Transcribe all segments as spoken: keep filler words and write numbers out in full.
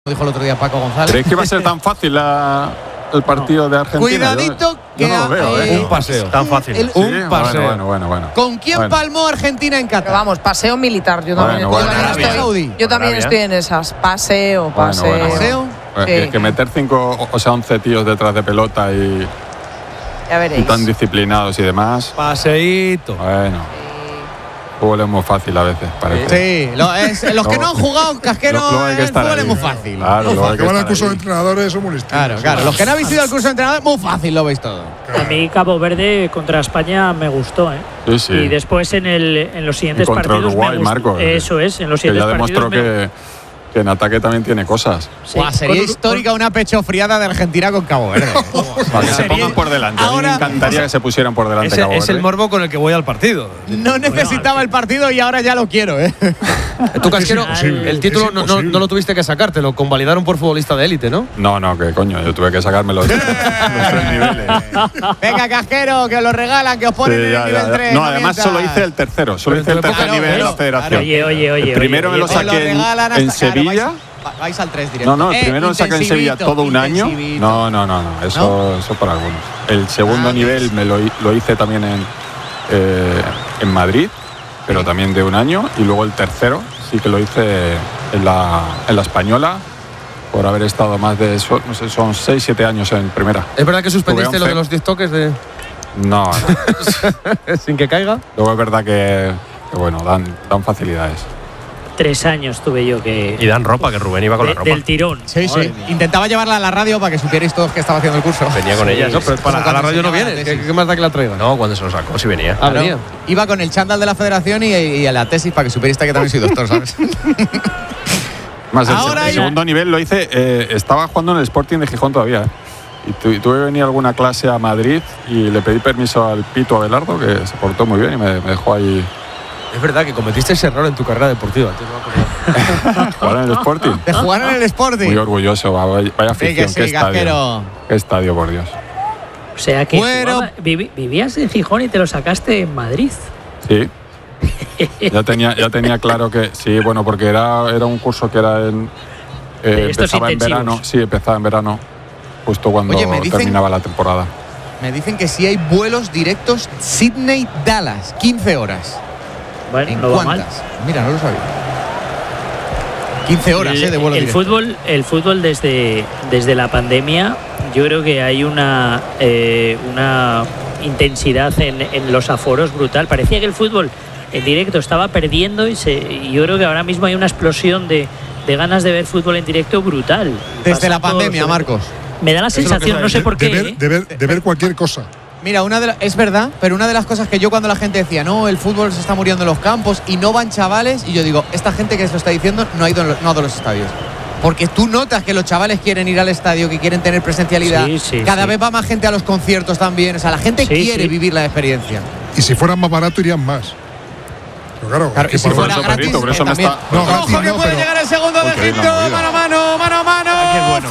dijo el otro día Paco González. ¿Creéis que va a ser tan fácil la, el partido de Argentina? Cuidadito, yo, que yo no lo veo, eh, ¿eh? un paseo. Tan fácil. El, Sí, un paseo. Bueno, bueno, bueno. ¿Con quién bueno. palmó Argentina en Qatar? Pero vamos, paseo militar. Yo también, Bueno, yo bueno, también Arabia. estoy, yo también Arabia. estoy en esas. Paseo, Bueno, paseo. bueno, bueno. ¿Paseo? Eh, Sí. Es que meter cinco, o sea, once tíos detrás de pelota y, Ya y veréis. tan disciplinados y demás. Paseíto. Bueno, fútbol es muy fácil a veces, parece. Sí, lo, es, los que no han jugado casquero Luego- luego hay que el estar fútbol es ahí. muy fácil. Claro, Muy luego hay fácil. que Que van al estar curso de ahí. entrenadores son muy listos. Claro, claro. Los que no habéis ido al curso de entrenador, muy fácil lo veis todo. A mí Cabo Verde contra España me gustó, ¿eh? Sí, sí. Y después en el en los siguientes Y contra partidos Uruguay, me gustó. Marco, Eso es, en los Que siguientes ya demostró partidos me- que, que en ataque también tiene cosas. sí, Buah, sería con- histórica una pechofriada de Argentina con Cabo Verde. Para que se Sería- pongan por delante. A mí Ahora- me encantaría que se pusieran por delante. Ese Cabo es el Verde. morbo con el que voy al partido. No necesitaba el partido y ahora ya lo quiero, ¿eh? Tú, Casquero, imposible, el título es no, no, imposible. no lo tuviste que sacar, te lo convalidaron por futbolista de élite, ¿no? No, no, que coño, yo tuve que sacarme los, los tres niveles. Venga, casquero, que os lo regalan, que os ponen Sí, en ya, el nivel ya, ya. tres. No, además mientas. solo hice el tercero, solo Pero hice el te lo tercer pongo- nivel en claro, la federación. Oye, oye, oye. El primero oye, me lo oye. Os lo saqué en, regalan en hasta- claro, Sevilla. vais, vais al tres directo. No, no, el Eh, primero lo saqué en Sevilla intensivito, todo un año. intensivito. No, no, no, no, eso, eso para algunos. El segundo Ah, nivel me lo, hi- lo hice también en, eh, en Madrid, pero también de un año. Y luego el tercero sí que lo hice en la, en la Española, por haber estado más de, so- no sé, son seis, siete años en primera. ¿Es verdad que suspendiste Tuve lo once. de los diez toques de No, no. sin que caiga? Luego es verdad que, que bueno, dan, dan facilidades. Tres años tuve yo que. Y dan ropa, que Rubén iba con de- la ropa. del tirón. Sí, Madre sí. mía. Intentaba llevarla a la radio para que supierais todos que estaba haciendo el curso. Venía con ella. No, pero para, a la radio no enseñaba la viene. tesis. ¿Qué, qué más da que la traiga? No, cuando se lo sacó, sí venía. Ah, Claro, venía. iba con el chándal de la federación y, y a la tesis para que supierais que también soy doctor, ¿sabes? Más el, Ahora el hay- segundo nivel lo hice, eh, estaba jugando en el Sporting de Gijón todavía. ¿eh? Y, tu- y tuve que venir a alguna clase a Madrid y le pedí permiso al Pito Abelardo, que se portó muy bien y me, me dejó ahí Es verdad que cometiste ese error en tu carrera deportiva. Tío, no me acordaba. jugar en el Sporting. De jugar en el Sporting. Muy orgulloso, vaya, vaya Sí, afición, que qué sí, estadio. casquero. Qué estadio, por Dios. O sea que Bueno. jugaba- vivi- vivías en Gijón y te lo sacaste en Madrid. Sí. Ya tenía, ya tenía claro que sí, bueno, porque era, era un curso que era en. eh, De estos empezaba en intensivos. verano, sí, empezaba en verano, justo cuando Oye, me dicen- terminaba la temporada. Me dicen que sí hay vuelos directos Sydney-Dallas, quince horas. Bueno, ¿En no va mal. cuántas? Mira, no lo sabía. quince horas, el, eh, de vuelo el directo. fútbol, el fútbol desde, desde la pandemia, yo creo que hay una, eh, una intensidad en, en los aforos brutal. Parecía que el fútbol en directo estaba perdiendo y, se, y yo creo que ahora mismo hay una explosión de, de ganas de ver fútbol en directo brutal. Desde Pasa la todos pandemia, los- Marcos. Me da la es lo que sensación, está no sé De- por qué. de, ver, ¿eh? de, ver, de ver cualquier cosa. Mira, una de la- es verdad, pero una de las cosas que yo cuando la gente decía, no, el fútbol se está muriendo en los campos y no van chavales, y yo digo, esta gente que se lo está diciendo no ha ido, en lo- no ha ido a los estadios. Porque tú notas que los chavales quieren ir al estadio, que quieren tener presencialidad. Sí, sí, Cada sí. vez va más gente a los conciertos también. O sea, la gente Sí, quiere sí. vivir la experiencia. Y si fueran más barato, irían más. Pero claro, Claro, es que y si para- fuera eso, gratis, Pedrito, por eh, eso me también. está- No, Ojo gratis que no, puede pero- llegar el segundo de Uy, qué bien Egipto. la movida. Mano a mano, mano a mano. Qué bueno.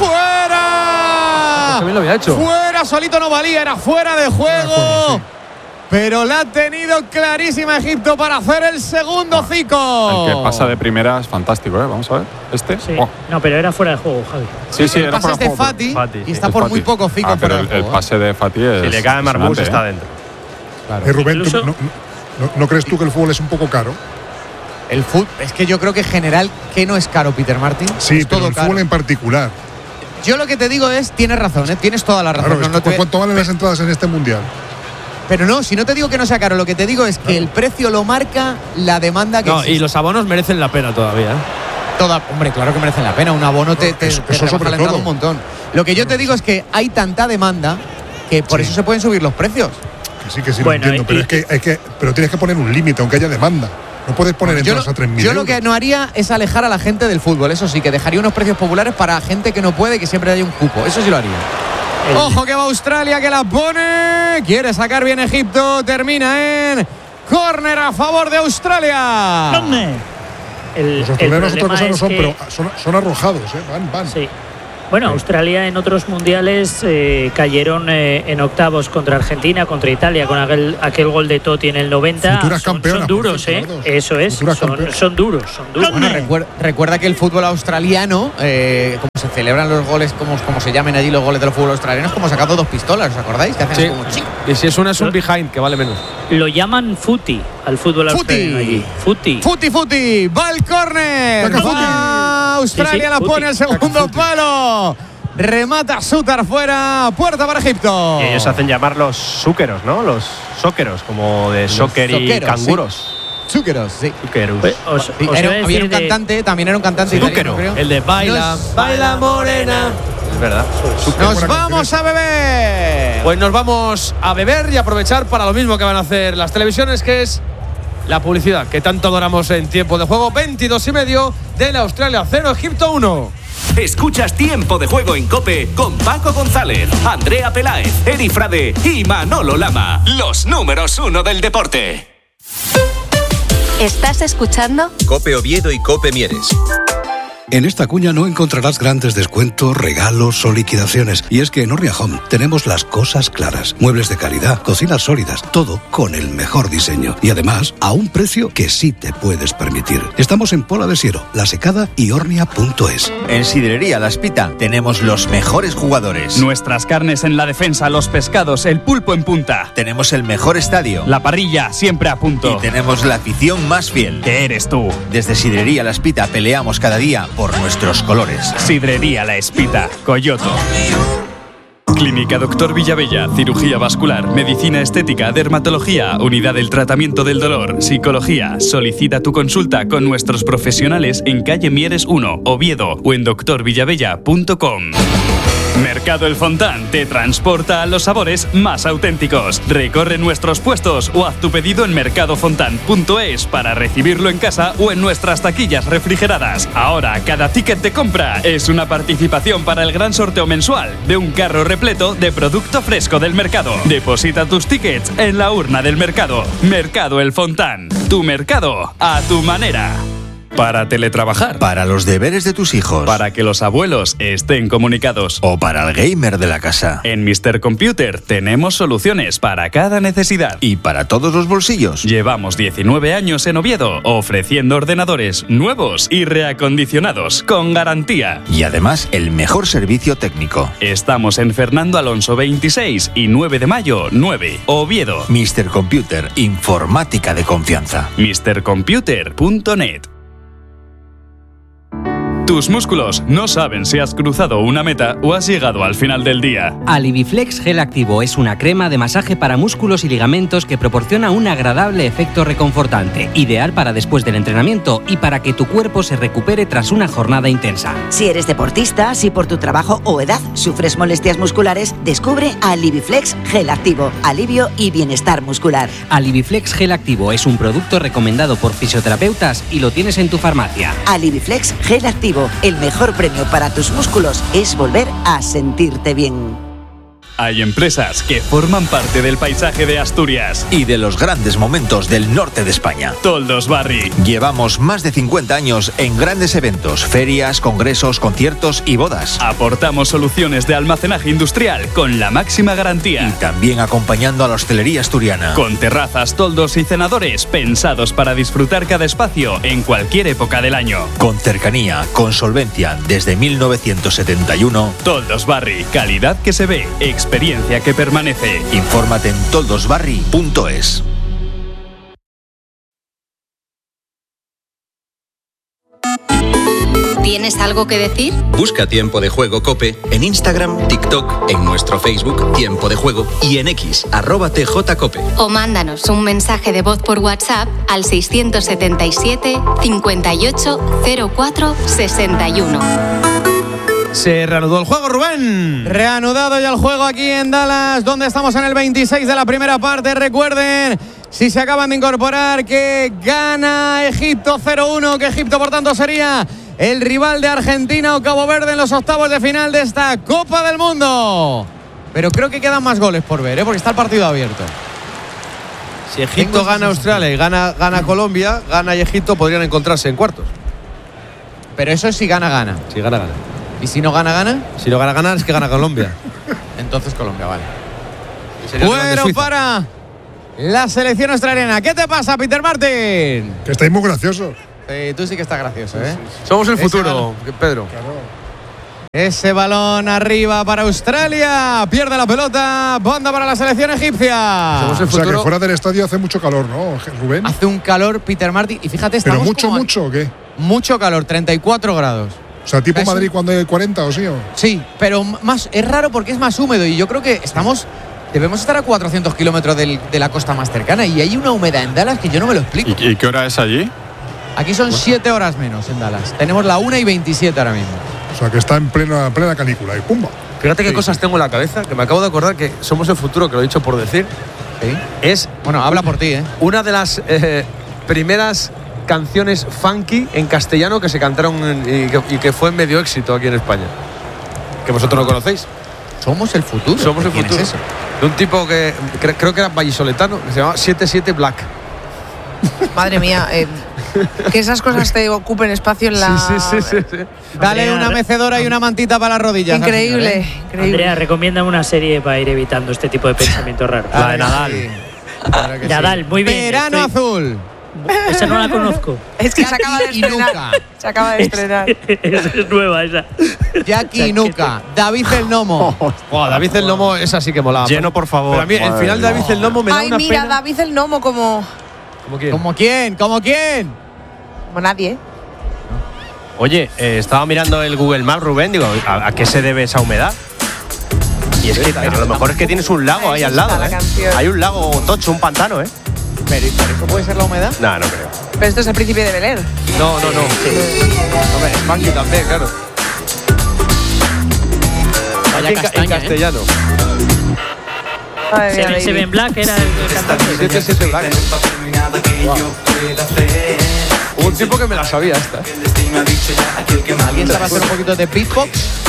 ¡Fuera! También lo había hecho. Fuera, solito no valía, era fuera de juego. juego, sí. Pero la ha tenido clarísima Egipto para hacer el segundo Zico. El que pasa de primera es fantástico, ¿eh? Vamos a ver. Este. Sí. Oh. No, pero era fuera de juego, Javi. Sí, sí, el era pase fuera es de de juego, Fati, Fati, y sí. está Es por Fati. muy poco Zico Ah, pero fuera el, de el juego. pase de Fati es. Si le cae Marcus, impresionante, está ¿eh? dentro. Claro. Eh, Rubén, ¿tú Incluso- no, no- no crees tú que el fútbol es un poco caro? El fútbol, es que yo creo que en general, ¿qué no es caro, Peter Martin? Sí, es pero todo el caro. fútbol en particular. Yo lo que te digo es, tienes razón, ¿eh? Tienes toda la razón. Claro, No, es no que te- ¿por cuánto valen las entradas en este mundial? Pero no, si no te digo que no sea caro, lo que te digo es que el precio lo marca la demanda que No, existe. y los abonos merecen la pena todavía. ¿eh? Toda, hombre, claro que merecen la pena. Un abono te, No, te, eso- te eso rebaja sobre la entrada todo. un montón. Lo que yo te digo es que hay tanta demanda que por Sí. eso se pueden subir los precios. Que sí, que sí, Bueno, lo entiendo. y- Pero, es que, hay que, pero tienes que poner un límite, aunque haya demanda. No puedes poner Yo, entradas lo- a tres mil yo lo que no haría es alejar a la gente del fútbol. Eso sí, que dejaría unos precios populares para gente que no puede, que siempre haya un cupo. Eso sí lo haría. El- Ojo que va Australia, que la pone. Quiere sacar bien Egipto. Termina en córner a favor de El, Australia. Los el australianos otra problema cosa no es son, que- pero son, son arrojados, ¿eh? Van, van. Sí. Bueno, Australia en otros mundiales eh, cayeron eh, en octavos contra Argentina, contra Italia, con aquel, aquel gol de Totti en el noventa. Futuras son, campeonas, son duros, ¿eh? cierto, Eso es, son, son duros, son duros. Bueno, recuerda, recuerda que el fútbol australiano, eh, como se celebran los goles, como, como se llamen allí los goles del fútbol australiano, es como sacando dos pistolas, ¿os acordáis? Que hacen Sí. como ching. Y si es una, es un behind, que vale menos. Lo llaman footy al fútbol australiano allí. Footy. Futi, futi, va el córner. Caca, futi. Va Australia, Sí, sí, la futi. pone al segundo palo. Remata Sutar fuera, puerta para Egipto. Y ellos hacen llamar los súqueros, ¿no? Los sóqueros, como de soccer y soqueros, canguros. Chúqueros, sí. Súqueros. Pues, os- Sí, os era- iba a había decir un de- cantante, también era un cantante Sí, italiano, Zúquero, creo. el de baila, Nos- baila morena. Es verdad. Nos buena vamos a beber. Pues nos vamos a beber y aprovechar para lo mismo que van a hacer las televisiones, que es la publicidad que tanto adoramos en tiempo de juego. veintidós y medio de la Australia cero, Egipto uno. Escuchas Tiempo de Juego en COPE con Paco González, Andrea Peláez, Eri Frade y Manolo Lama. Los números uno del deporte. ¿Estás escuchando? COPE Oviedo y COPE Mieres. En esta cuña no encontrarás grandes descuentos, regalos o liquidaciones. Y es que en Orria Home tenemos las cosas claras. Muebles de calidad, cocinas sólidas, todo con el mejor diseño. Y además, a un precio que sí te puedes permitir. Estamos en Pola de Siero, La Secada y Ornia punto es. En Sidrería La Espita tenemos los mejores jugadores. Nuestras carnes en la defensa, los pescados, el pulpo en punta. Tenemos el mejor estadio. La parrilla siempre a punto. Y tenemos la afición más fiel. Que eres tú. Desde Sidrería La Espita peleamos cada día por nuestros colores. Sidrería La Espita, Coyoto. Clínica Doctor Villavella, cirugía vascular, medicina estética, dermatología, unidad del tratamiento del dolor, psicología. Solicita tu consulta con nuestros profesionales en calle Mieres uno, Oviedo o en doctor villavella punto com. Mercado El Fontán te transporta a los sabores más auténticos. Recorre nuestros puestos o haz tu pedido en mercado fontán punto es para recibirlo en casa o en nuestras taquillas refrigeradas. Ahora, cada ticket de compra es una participación para el gran sorteo mensual de un carro repleto de producto fresco del mercado. Deposita tus tickets en la urna del mercado. Mercado El Fontán. Tu mercado a tu manera. Para teletrabajar. Para los deberes de tus hijos. Para que los abuelos estén comunicados. O para el gamer de la casa. En mister Computer tenemos soluciones para cada necesidad. Y para todos los bolsillos. Llevamos diecinueve años en Oviedo ofreciendo ordenadores nuevos y reacondicionados con garantía. Y además el mejor servicio técnico. Estamos en Fernando Alonso veintiséis y nueve de mayo nueve, Oviedo. mister Computer, informática de confianza. mister computer punto net. Tus músculos no saben si has cruzado una meta o has llegado al final del día. Aliviflex Gel Activo es una crema de masaje para músculos y ligamentos que proporciona un agradable efecto reconfortante, ideal para después del entrenamiento y para que tu cuerpo se recupere tras una jornada intensa. Si eres deportista, si por tu trabajo o edad sufres molestias musculares, descubre Aliviflex Gel Activo, alivio y bienestar muscular. Aliviflex Gel Activo es un producto recomendado por fisioterapeutas y lo tienes en tu farmacia. Aliviflex Gel Activo, el mejor premio para tus músculos es volver a sentirte bien. Hay empresas que forman parte del paisaje de Asturias y de los grandes momentos del norte de España. Toldos Barri. Llevamos más de cincuenta años en grandes eventos, ferias, congresos, conciertos y bodas. Aportamos soluciones de almacenaje industrial con la máxima garantía. Y también acompañando a la hostelería asturiana. Con terrazas, toldos y cenadores pensados para disfrutar cada espacio en cualquier época del año. Con cercanía, con solvencia, desde mil novecientos setenta y uno. Toldos Barri, calidad que se ve, experiencia que permanece. Infórmate en toldos barri punto es. ¿Tienes algo que decir? Busca Tiempo de Juego COPE en Instagram, TikTok, en nuestro Facebook Tiempo de Juego y en X, arroba tjcope. O mándanos un mensaje de voz por WhatsApp al seiscientos setenta y siete, cincuenta y ocho, cero cuatro, sesenta y uno. Se reanudó el juego, Rubén. Reanudado ya el juego aquí en Dallas, donde estamos en el veintiséis de la primera parte. Recuerden, si se acaban de incorporar, que gana Egipto cero uno, que Egipto por tanto sería el rival de Argentina o Cabo Verde en los octavos de final de esta Copa del Mundo. Pero creo que quedan más goles por ver, ¿eh? Porque está el partido abierto. Si Egipto gana a Australia y gana, gana Colombia, gana y Egipto podrían encontrarse en cuartos. Pero eso es si gana, gana. Si gana, gana. ¿Y si no gana, gana? Si no gana, gana, es que gana Colombia. Entonces Colombia, vale. Sería el rival de Bueno, Suiza. para la selección australiana. ¿Qué te pasa, Peter Martin? Que estáis muy graciosos. Sí, tú sí que estás gracioso, ¿eh? Somos el Ese futuro, Pedro. Ese balón arriba para Australia. Pierde la pelota. Banda para la selección egipcia. Somos el O sea, que futuro. fuera del estadio hace mucho calor, ¿no, Rubén? Hace un calor, Peter Martin. Y fíjate, Pero estamos mucho, como a- mucho, ¿o qué? mucho calor, treinta y cuatro grados. O sea, tipo Eso- Madrid cuando hay cuarenta, ¿o sí? ¿O? Sí, pero más es raro porque es más húmedo y yo creo que estamos debemos estar a cuatrocientos kilómetros del- de la costa más cercana y hay una humedad en Dallas que yo no me lo explico. ¿Y, y qué hora es allí? Aquí son siete horas menos en Dallas. Tenemos la una y veintisiete ahora mismo. O sea, que está en plena, plena canícula y pumba. Fíjate qué Sí, cosas tengo en la cabeza, que me acabo de acordar que somos el futuro, que lo he dicho por decir. ¿Sí? Es Bueno, habla por ti, ¿eh? una de las eh, primeras canciones funky en castellano que se cantaron en- y, que, y que fue medio éxito aquí en España. Que vosotros no conocéis. Somos el futuro. Somos el ¿Quién futuro. es eso? De un tipo que cre- creo que era vallisoletano, que se llamaba setenta y siete Black. Madre mía, eh, que esas cosas te ocupen espacio en la. Sí, sí, sí, sí. Dale Andrea, una re- mecedora y una mantita para las rodillas. al Increíble, señor, ¿eh? increíble. Andrea, recomiéndame una serie para ir evitando este tipo de pensamientos raros. Claro de que Nadal. sí. Claro que sí. Nadal, muy bien. Verano estoy- azul. Esa no la conozco. Es que se acaba de Jackie estrenar. Nuka. Se acaba de estrenar. Esa es nueva, esa. Jackie Nuka. David el Nomo. Oh, David el Lomo, esa sí que molaba. Lleno, por favor. Pero a mí el Madre final de David mía. el Lomo me da Ay, una mira, pena. David el Nomo como. ¿Cómo quién? ¿Como quién? ¿Como quién? Como nadie. Oye, eh, estaba mirando el Google Maps, Rubén, digo, ¿a, a qué se debe esa humedad? Y es que a lo mejor es que tienes un lago ahí al lado, la ¿eh? canción. Hay un lago tocho, un pantano, ¿eh? Pero, ¿y por eso puede ser la humedad? No, no creo. Pero esto es el príncipe de Belén. No, no, no. Hombre, es funky también, claro. Vaya Aquí en ca- en castaña, ¿eh? castellano. Madre mía, Seven, David. Seven Black era el, el cantante. setenta y siete Black. Hubo un tiempo que me la sabía esta. ¿eh? ¿Alguien sabe hacer un poquito de beatbox?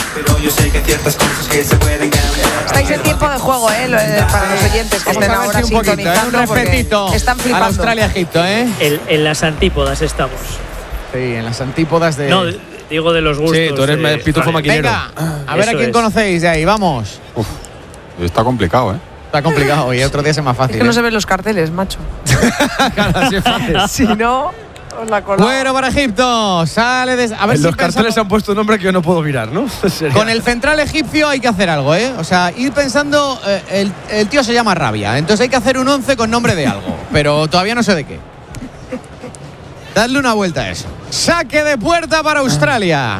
Estáis en tiempo de juego, ¿eh? Lo- eh, Para los oyentes que Vamos estén a ver ahora si un poquito, ¿eh? sintonizando. Un porque respetito Están a la flipando. Australia-Egipto, ¿eh? El- en las antípodas estamos. Sí, en las antípodas de… No, digo de los gustos. Sí, tú eres de pitufo Australia. maquinero. Venga, a ver a Eso quién es. conocéis de ahí, vamos. Uf, está complicado, ¿eh? Está complicado y otro día es más fácil. Es que no ¿eh? se ven los carteles, macho. Claro, así es fácil. Si no, os la colamos. Bueno para Egipto, sale desde… A ver En si los carteles pensamos- han puesto un nombre que yo no puedo mirar, ¿no? Sería- Con el central egipcio hay que hacer algo, ¿eh? O sea, ir pensando, eh, el, el tío se llama Rabia, entonces hay que hacer un once con nombre de algo, pero todavía no sé de qué. Dadle una vuelta a eso. Saque de puerta para Australia.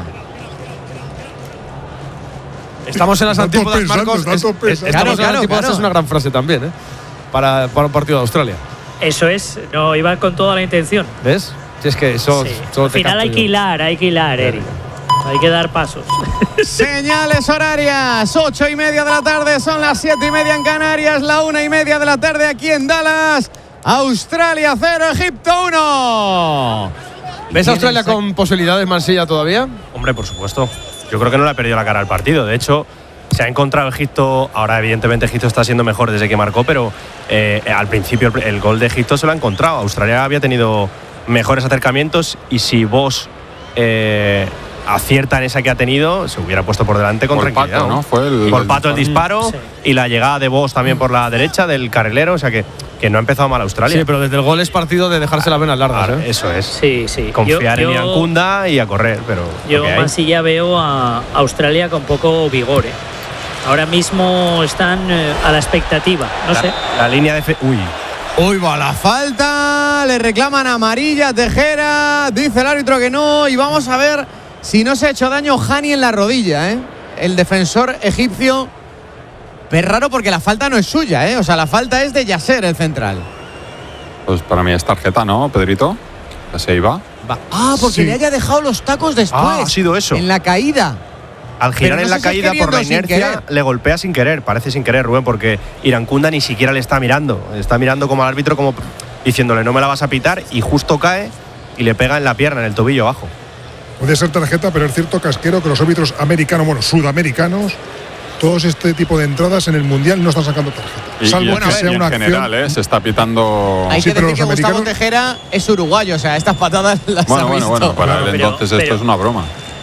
Estamos en las Tanto antípodas, pensando, Marcos. tanto Es- es- pensando. estamos Claro, en las claro, antípodas, claro. es una gran frase también, ¿eh? Para, para un partido de Australia. Eso es, no, iba con toda la intención. ¿Ves? Si es que eso, Sí. solo Al te final capto hay yo. que hilar, hay que hilar, Eri. Hay que dar pasos. Señales horarias, ocho y media de la tarde, son las siete y media en Canarias, la una y media de la tarde aquí en Dallas. Australia cero, Egipto uno. ¿Ves a Australia con posibilidades Mansilla todavía? Hombre, por supuesto. Yo creo que no le ha perdido la cara al partido. De hecho, se ha encontrado Egipto. Ahora, evidentemente, Egipto está siendo mejor desde que marcó, pero eh, al principio el, el gol de Egipto se lo ha encontrado. Australia había tenido mejores acercamientos y si vos eh, acierta en esa que ha tenido, se hubiera puesto por delante con Por tranquilidad. Pato, ¿no? Fue el- por el Pato el disparo Sí. y la llegada de Vos también por la derecha del carrilero. O sea que, que no ha empezado mal Australia. Sí, pero desde el gol es partido de dejarse las venas largas, Ahora, ¿eh? Eso es. Sí, sí. Confiar Yo- en yo- Irankunda y a correr, pero Yo, lo que hay. Mansilla, veo a Australia con poco vigor. ¿eh? Ahora mismo están eh, a la expectativa. No la, sé. la línea de fe- uy, Uy, va la falta, le reclaman amarilla a Tejera, dice el árbitro que no, y vamos a ver si no se ha hecho daño Hani en la rodilla, ¿eh? El defensor egipcio. Es raro porque la falta no es suya, ¿eh? O sea, la falta es de Yasser, el central. Pues para mí es tarjeta, ¿no, Pedrito? Ya se iba. Va. Ah, porque Sí. le haya dejado los tacos después. Ah, ha sido eso. En la caída. al girar Pero no en la sé si es caída por la queriendo o sin inercia querer. le golpea sin querer, parece sin querer, Rubén, porque Irankunda ni siquiera le está mirando, está mirando como al árbitro como diciéndole no me la vas a pitar y justo cae y le pega en la pierna, en el tobillo abajo. Puede ser tarjeta, pero es cierto, Casquero, que los árbitros americanos, bueno, sudamericanos, todos este tipo de entradas en el Mundial no están sacando tarjeta. Y, Salvo y en, que sea y en una general, acción. ¿eh? Se está pitando. Hay Sí, que pero decir que los Gustavo americanos- Tejera es uruguayo, o sea, estas patadas las Bueno, ha bueno, visto. bueno, para No, él pero- entonces esto pero- es una broma.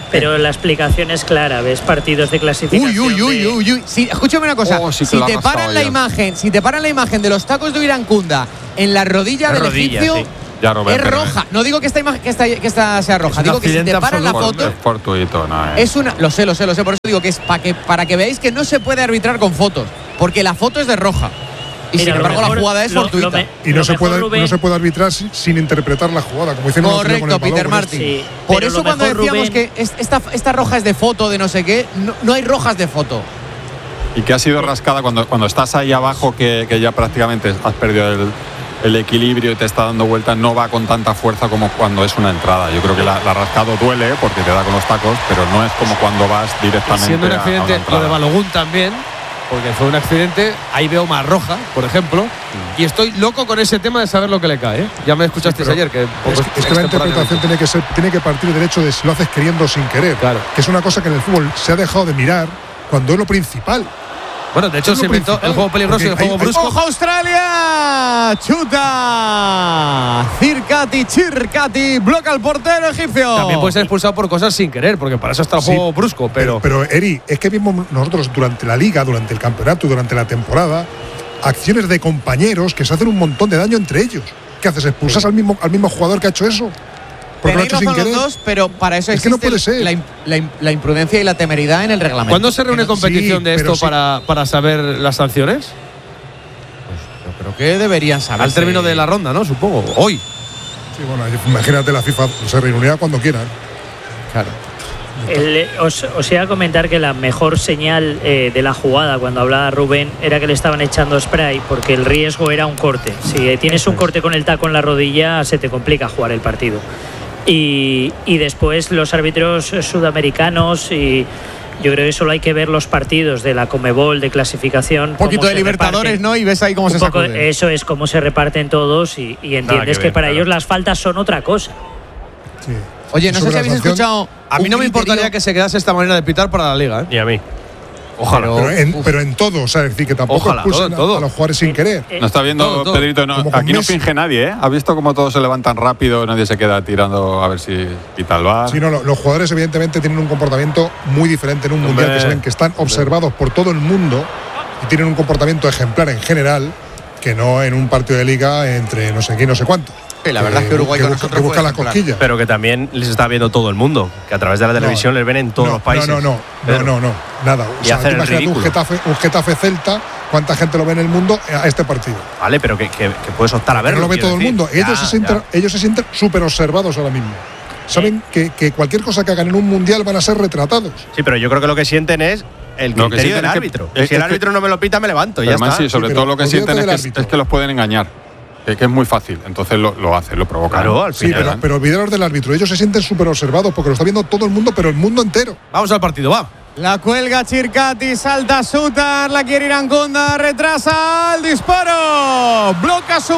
pero la explicación es clara. Ves partidos de clasificación. Uy, uy, uy, de... uy, uy. Sí, escúchame una cosa. Oh, sí que si la ha te rascado paran la ya. imagen, si te paran la imagen de los tacos de Iracunda en la rodilla La del rodilla, egipcio, sí. Ya, Rubén, es pero roja. No digo que esta imagen, que esta, que esta sea roja. un Digo que si te accidente paran la absoluto. foto, Es fortuito, no es. es una. Lo sé, lo sé, lo sé. Por eso digo que es para que para que veáis que no se puede arbitrar con fotos, porque la foto es de roja. Y Mira, sin lo embargo mejor- la jugada es lo- fortuita. lo me- Y no lo se, mejor, puede, Rubén, no se puede arbitrar sin, sin interpretar la jugada, como hicieron el otro día con Correcto, el balón, Peter por Martin. Sí, Por pero eso lo cuando mejor, decíamos Rubén- que es- esta, esta roja es de foto, de no sé qué, no, no hay rojas de foto. Y que ha sido rascada cuando, cuando estás ahí abajo, que, que ya prácticamente has perdido el, el equilibrio y te está dando vueltas, no va con tanta fuerza como cuando es una entrada. Yo creo que la, la rascado duele porque te da con los tacos, pero no es como cuando vas Y directamente siendo un a- a una accidente, entrada. lo de Balogun también, porque fue un accidente, ahí veo más roja, por ejemplo, y estoy loco con ese tema de saber lo que le cae. ¿eh? Ya me escuchasteis Sí, pero ayer, que Es, poco que- es que la interpretación tiene que, ser, tiene que partir del hecho de si lo haces queriendo o sin querer. Claro. Que es una cosa que en el fútbol se ha dejado de mirar cuando es lo principal. Bueno, de hecho Es lo se inventó principal, el juego peligroso y el porque juego hay- hay- brusco. ¡Ojo Australia! ¡Chuta! Circati, Chircati, bloca al portero egipcio. También puede ser expulsado por cosas sin querer, porque para eso está el Sí, juego brusco, pero, Pero, Eri, es que mismo nosotros durante la liga, durante el campeonato, durante la temporada, acciones de compañeros que se hacen un montón de daño entre ellos. ¿Qué haces? ¿Expulsas al, mismo, al mismo jugador que ha hecho eso? Porque lo ha Tenéis hecho sin razón los querer. dos, pero para eso Es que no existe puede ser. La, im- la im- la imprudencia y la temeridad en el reglamento. ¿cuándo se reúne Que no- competición sí, de pero esto sí. para, para saber las sanciones? Yo creo que deberían saber. Al término de la ronda, ¿no? Supongo. Hoy. Sí, bueno, imagínate la FIFA se reunirá cuando quieran. Claro. El- os, os iba a comentar que la mejor señal eh, de la jugada cuando hablaba Rubén era que le estaban echando spray porque el riesgo era un corte. Si tienes un corte con el taco en la rodilla se te complica jugar el partido. Y, y después los árbitros sudamericanos, y yo creo que solo hay que ver los partidos de la Conmebol de clasificación. Un poquito cómo de se Libertadores, reparten. ¿no? Y ves ahí cómo Un se poco- sacude. eso es, cómo se reparten todos y, y entiendes que que, ver, para claro. ellos las faltas son otra cosa. Sí. Oye, no sé Sobre si la habéis sanción, escuchado. A mí un no me griterío- importaría que se quedase esta manera de pitar para la liga, ¿eh? Y a mí. Ojalá. Pero en, pero en todo, o sea, es decir, que tampoco Ojalá, expulsen todo, todo. A, a los jugadores sin querer. Eh, No está viendo, Todo, todo. Pedrito, no, Como con aquí no Messi. finge nadie, ¿eh? ¿Ha visto cómo todos se levantan rápido, nadie se queda tirando a ver si quita el bar? Sí, no, lo- los jugadores evidentemente tienen un comportamiento muy diferente en un Hombre. mundial, que saben que están observados por todo el mundo y tienen un comportamiento ejemplar en general, que no en un partido de liga entre no sé quién, no sé cuánto. Sí, la verdad es que Uruguay que, con busca- nosotros que busca fue la ejemplar. cosquilla. Pero que también les está viendo todo el mundo, que a través de la televisión les ven en todos no, los países. No, no, no, Pedro. no, no, no, nada. O Y sea, hacer tú el imagínate un ridículo. Getafe, un Getafe Celta, ¿cuánta gente lo ve en el mundo a este partido? Vale, pero que, que- que puedes optar a Que verlo. no lo ve quiero todo el decir. mundo. Ellos, Ya, se sienten, ya. ellos se sienten súper observados ahora mismo. Saben que, que cualquier cosa que hagan en un mundial van a ser retratados. Sí, pero yo creo que lo que sienten es el Lo que criterio sienten del es que- árbitro. es si el que- árbitro no me lo pita, me levanto y ya Pero además, está. sí, sobre Sí, todo pero lo que olvídate sienten es del que, árbitro. es que los pueden engañar. Que, que es muy fácil. Entonces lo, lo hacen, lo provocan. Claro, al Sí, final. pero, pero olvidaros del árbitro. Ellos se sienten súper observados porque lo está viendo todo el mundo, pero el mundo entero. Vamos al partido, va. La cuelga Chircati, salta Sutar, la quiere Iracunda, retrasa el disparo. Bloca a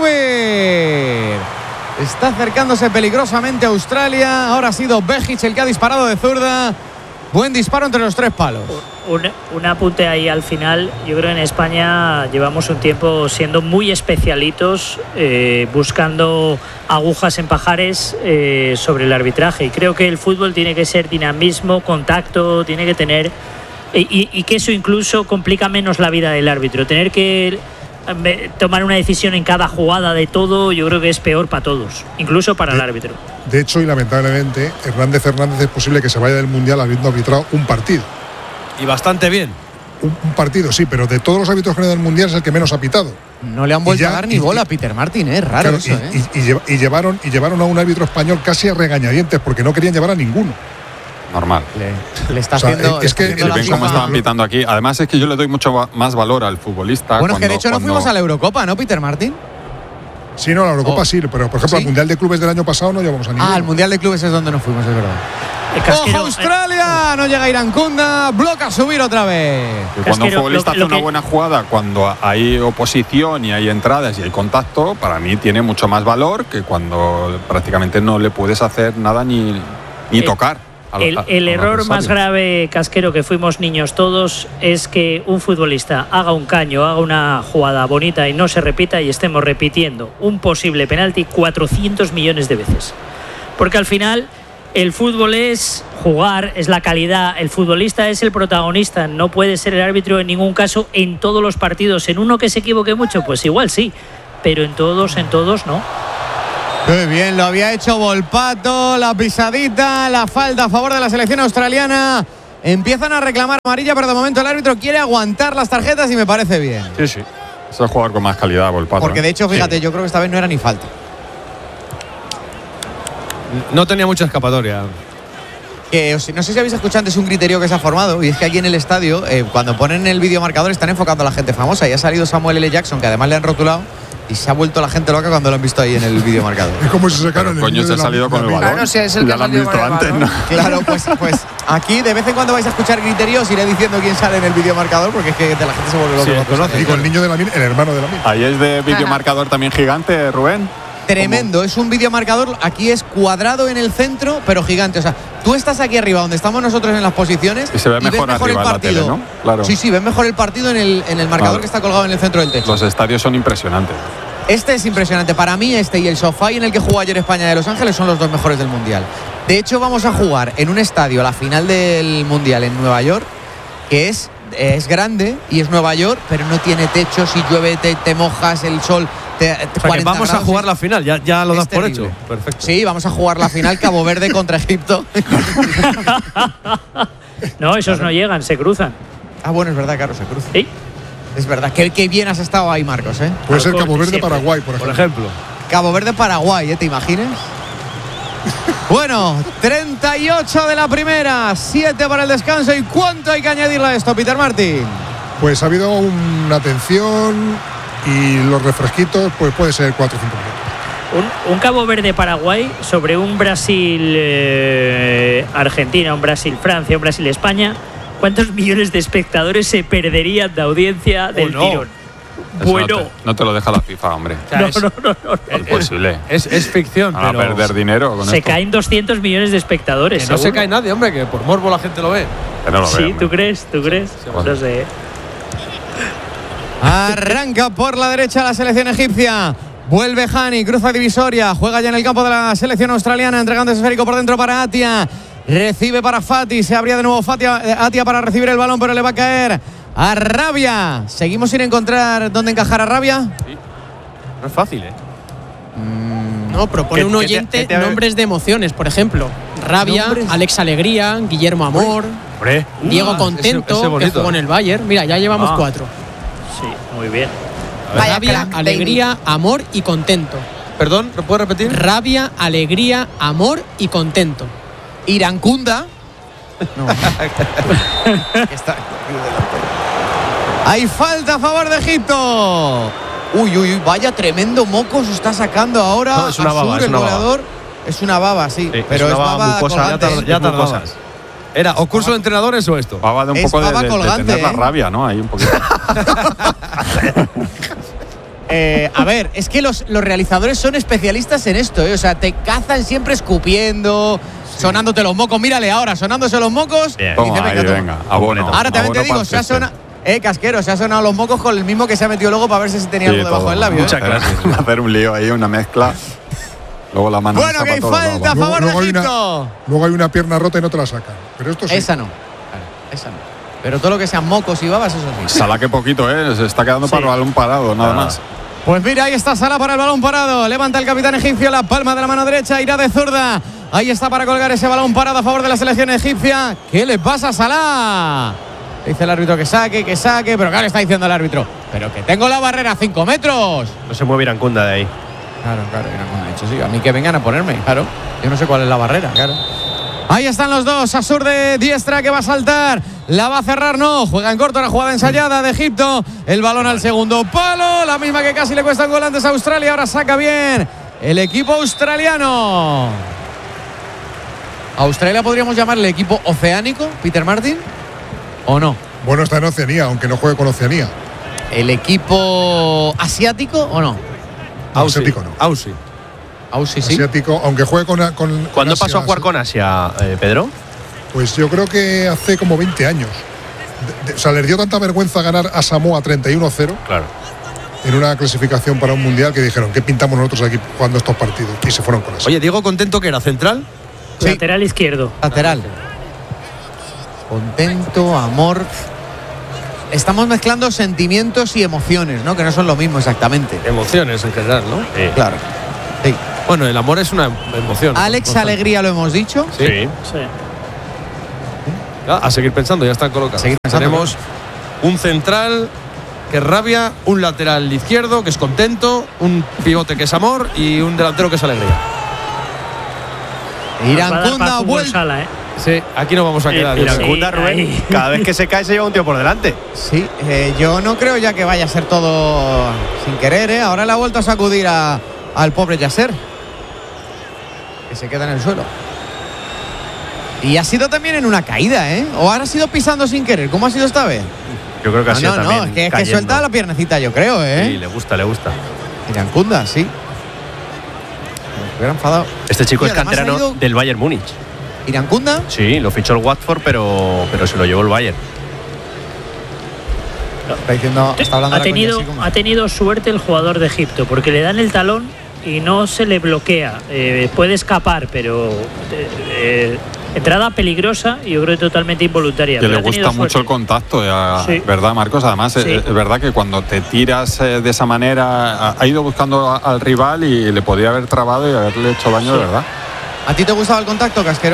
subir. Está acercándose peligrosamente a Australia. Ahora ha sido Bejic el que ha disparado de zurda. Buen disparo entre los tres palos. Un, un apunte ahí al final. Yo creo que en España llevamos un tiempo siendo muy especialitos, eh, buscando agujas en pajares eh, sobre el arbitraje. Y creo que el fútbol tiene que ser dinamismo, contacto, tiene que tener. Y, y- y que eso incluso complica menos la vida del árbitro. Tener que eh, tomar una decisión en cada jugada de todo, yo creo que es peor para todos, incluso para el árbitro. De hecho, y lamentablemente, Hernández Hernández es posible que se vaya del mundial habiendo arbitrado un partido. Y bastante bien. Un, un partido, sí, pero de todos los árbitros que han ido del mundial es el que menos ha pitado. No le han vuelto Y ya- a dar ni y- bola a Peter Martin, es raro Claro, eso, y, ¿eh? y- y lleva- y llevaron, y llevaron a un árbitro español casi a regañadientes porque no querían llevar a ninguno. Normal. Le, le está O sea, haciendo. es le está que haciendo el- la Ven cómo FIFA. estaban pitando aquí. Además es que yo le doy mucho va- más valor al futbolista. Bueno, es que de cuando- hecho no cuando- fuimos a la Eurocopa, ¿no, Peter Martin? Sí, no, la Eurocopa Oh. sí, pero por ejemplo, ¿Sí? al Mundial de Clubes del año pasado no llevamos a ninguno. Ah, al Mundial de Clubes es donde nos fuimos, es verdad. El ¡Ojo casquero, eh, Australia! No llega Iracunda, bloca a subir otra vez. Que cuando un Casquero, futbolista lo- lo hace una que- buena jugada, cuando hay oposición y hay entradas y hay contacto, para mí tiene mucho más valor que cuando prácticamente no le puedes hacer nada ni, ni El- tocar. al- El, al- el al error más adversario. grave, Casquero, que fuimos niños todos, es que un futbolista haga un caño, haga una jugada bonita y no se repita y estemos repitiendo un posible penalti cuatrocientos millones de veces. Porque al final el fútbol es jugar, es la calidad. El futbolista es el protagonista. No puede ser el árbitro en ningún caso en todos los partidos. En uno que se equivoque mucho, pues igual sí. Pero en todos, en todos no. Muy bien, lo había hecho Volpato, la pisadita, la falta a favor de la selección australiana. Empiezan a reclamar amarilla, pero de momento el árbitro quiere aguantar las tarjetas y me parece bien. Sí, sí. Es el jugador con más calidad, Volpato. Porque de hecho, fíjate, Sí. yo creo que esta vez no era ni falta. No tenía mucha escapatoria. Que, no sé si habéis escuchado antes un criterio que se ha formado, y es que aquí en el estadio, eh, cuando ponen el videomarcador, están enfocando a la gente famosa. Y ha salido Samuel L. Jackson, que además le han rotulado, y se ha vuelto la gente loca cuando lo han visto ahí en el videomarcador. Es como si sacaron el Coño, vídeo se ha de la- salido con el de la- balón. Claro, sí, es el que Ya ha lo han salido visto con el antes, balón. ¿no? Claro, pues, pues aquí de vez en cuando vais a escuchar criterios, iré diciendo quién sale en el videomarcador, porque es que de la gente se vuelve loca. Sí, cuando conoce. sale. Y con el niño de la mina, el hermano de la mina. Ahí es de videomarcador también gigante, Rubén. Tremendo, es un videomarcador, aquí es cuadrado en el centro, pero gigante. O sea, tú estás aquí arriba, donde estamos nosotros en las posiciones, Y se ve ves mejor arriba el en la partido. tele, ¿no? Claro. Sí, sí, ves mejor el partido en el, en el marcador Vale. que está colgado en el centro del techo. Los estadios son impresionantes. Este es impresionante. Para mí este y el sofá en el que jugó ayer España de Los Ángeles son los dos mejores del Mundial. De hecho, vamos a jugar en un estadio la final del Mundial en Nueva York, que es, es grande y es Nueva York, pero no tiene techo. Si llueve te, te mojas, el sol te, O sea, que cuarenta vamos a grados, jugar la final, ya, ya lo es das por terrible. hecho. Perfecto. Sí, vamos a jugar la final Cabo Verde contra Egipto. No, esos no llegan, se cruzan. Ah, bueno, es verdad, claro, se cruza. Sí. Es verdad. Qué, qué bien has estado ahí, Marcos, ¿eh? Puede ser Al Cabo corte Verde, siempre. Paraguay, por Por ejemplo. ejemplo. Cabo Verde, Paraguay, ¿eh? ¿Te imaginas? Bueno, treinta y ocho de la primera, siete para el descanso. ¿Y cuánto hay que añadirle a esto, Peter Martin? Pues ha habido una atención y los refresquitos, pues puede ser cuatro o cinco minutos. Un, un Cabo Verde-Paraguay sobre un Brasil-Argentina, un Brasil-Francia, un Brasil-España. ¿Cuántos millones de espectadores se perderían de audiencia del Oh, no. tirón? Eso Bueno. No te, no te lo deja la FIFA, hombre. O sea, No, es, no, no, no, no. Imposible. es, es ficción, Van a pero perder dinero con Se esto. caen doscientos millones de espectadores. que no se seguro. cae nadie, hombre, que por morbo la gente lo ve. Que no lo Sí, vean, ¿tú hombre. crees? ¿Tú crees? No sé. Arranca por la derecha la selección egipcia. Vuelve Hani, cruza divisoria, juega ya en el campo de la selección australiana, entregando ese esférico por dentro para Atia. Recibe para Fati, se abría de nuevo Fati, Atia para recibir el balón, pero le va a caer a Rabia. Seguimos sin encontrar dónde encajar a Rabia. No es fácil, ¿eh? No, propone ¿Qué- un qué te- oyente qué te- nombres de emociones, por ejemplo. Rabia, Nombres. Alex Alegría, Guillermo Amor, Hombre. Diego Ah, Contento, ese- ese que bonito. jugó en el Bayern. Mira, ya llevamos Ah. cuatro. Sí, muy bien. Vaya Rabia, crack, David. alegría, amor y contento. Perdón, ¿lo puedes repetir? Rabia, alegría, amor y contento. Irancunda. No. Está- Hay falta a favor de Egipto. Uy, uy, uy, vaya tremendo moco se está sacando ahora. No, es una baba, Asur, es el una baba. goleador. Es una baba, sí. Sí, pero es es, una baba baba mucosa, colgante, ya ¿eh? tar- ya tardaba. Cosas. Era o curso de entrenadores o esto. Baba de un Es poco de, baba de- de colgante, tener la ¿eh? rabia, ¿no? Ahí un poquito. Eh, a ver, es que los, los realizadores son especialistas en esto, ¿eh? O sea, te cazan siempre escupiendo, sonándote los mocos. Mírale ahora, sonándose los mocos. Bien. y Toma, dice, ahí, venga, tú. venga, abono. Ahora también te abono digo, para se ha el césped. sonado. Eh, casquero, se ha sonado los mocos con el mismo que se ha metido luego para ver si tenía Sí, algo debajo todo. del labio. ¿eh? Mucha clase. Hacer un lío ahí, una mezcla. Luego la mano. Bueno, que hay falta a Luego- favor luego de hay una- Egipto. Luego hay una pierna rota y no te la sacan. Pero esto sí. Esa no. Claro, esa no. Pero todo lo que sean mocos y babas, eso sí. Sala que poquito, ¿eh? Se está quedando para el balón parado, nada más. Pues mira, ahí está Salah para el balón parado. Levanta el capitán egipcio la palma de la mano derecha, irá de zurda. Ahí está para colgar ese balón parado a favor de la selección egipcia. ¿Qué le pasa a Salah? Dice el árbitro que saque, que saque, pero claro, está diciendo el árbitro. Pero que tengo la barrera a cinco metros. No se mueve Irancunda de ahí. Claro, claro, Irancunda ha dicho, sí, a mí que vengan a ponerme, claro. Yo no sé cuál es la barrera, claro. Ahí están los dos, Asur de diestra que va a saltar, la va a cerrar, no, juega en corto la jugada ensayada de Egipto, el balón al segundo palo, la misma que casi le cuesta un gol antes a Australia, ahora saca bien el equipo australiano. ¿Australia podríamos llamarle equipo oceánico, Peter Martin? ¿O no? Bueno, está en Oceanía, aunque no juegue con Oceanía. ¿El equipo asiático o no? No, asiático no. Aussie. Aussie sí. Asiático, aunque juegue con. con ¿Cuándo con pasó a Asia, jugar sí. con Asia, eh, Pedro? Pues yo creo que hace como veinte años. De- de- o sea, les dio tanta vergüenza ganar a Samoa treinta y uno a cero Claro. en una clasificación para un mundial que dijeron, ¿qué pintamos nosotros aquí jugando estos partidos? Y se fueron con eso. Oye, Diego Contento, que era central. Sí. Lateral izquierdo. Lateral. Contento, amor. Estamos mezclando sentimientos y emociones, ¿no? Que no son lo mismo exactamente. Emociones en general, ¿no? Sí. Claro. Sí. Bueno, el amor es una emoción. Alex Constante. Alegría, lo hemos dicho. Sí. Sí. Ah, a seguir pensando, ya están colocados. Seguir pensando. Tenemos un central que es Rabia, un lateral izquierdo que es Contento, un pivote que es Amor y un delantero que es Alegría. Irankunda vuelve. Sala, ¿eh? Sí, aquí no vamos a quedar. Y la Sí, segunda, Rubén, ahí. cada vez que se cae se lleva un tío por delante. Sí, eh, yo no creo ya que vaya a ser todo sin querer, ¿eh? Ahora le ha vuelto a sacudir a, al pobre Yasser, que se queda en el suelo. Y ha sido también en una caída, ¿eh? O ahora ha sido pisando sin querer. ¿Cómo ha sido esta vez? Yo creo que ha No, sido no, también no, es que, es que cayendo. suelta la piernecita, yo creo, ¿eh? Sí, le gusta, le gusta. Irankunda, sí. Me hubiera enfadado. Este chico Y es además canterano ha ido- del Bayern Múnich. ¿Irankunda? Sí, lo fichó el Watford, pero, pero se lo llevó el Bayern. Está diciendo, está hablando Ha ahora con tenido, Jessy como- ha tenido suerte el jugador de Egipto, porque le dan el talón y no se le bloquea. Eh, puede escapar, pero eh, eh, entrada peligrosa y yo creo que totalmente involuntaria. Que pero le ha tenido gusta mucho el suerte. contacto, eh, Sí. ¿verdad, Marcos? Además, Sí. es, es verdad que cuando te tiras eh, de esa manera, ha, ha ido buscando a- al rival y le podía haber trabado y haberle hecho daño, Sí. de verdad. ¿A ti te gustaba el contacto, Casquero?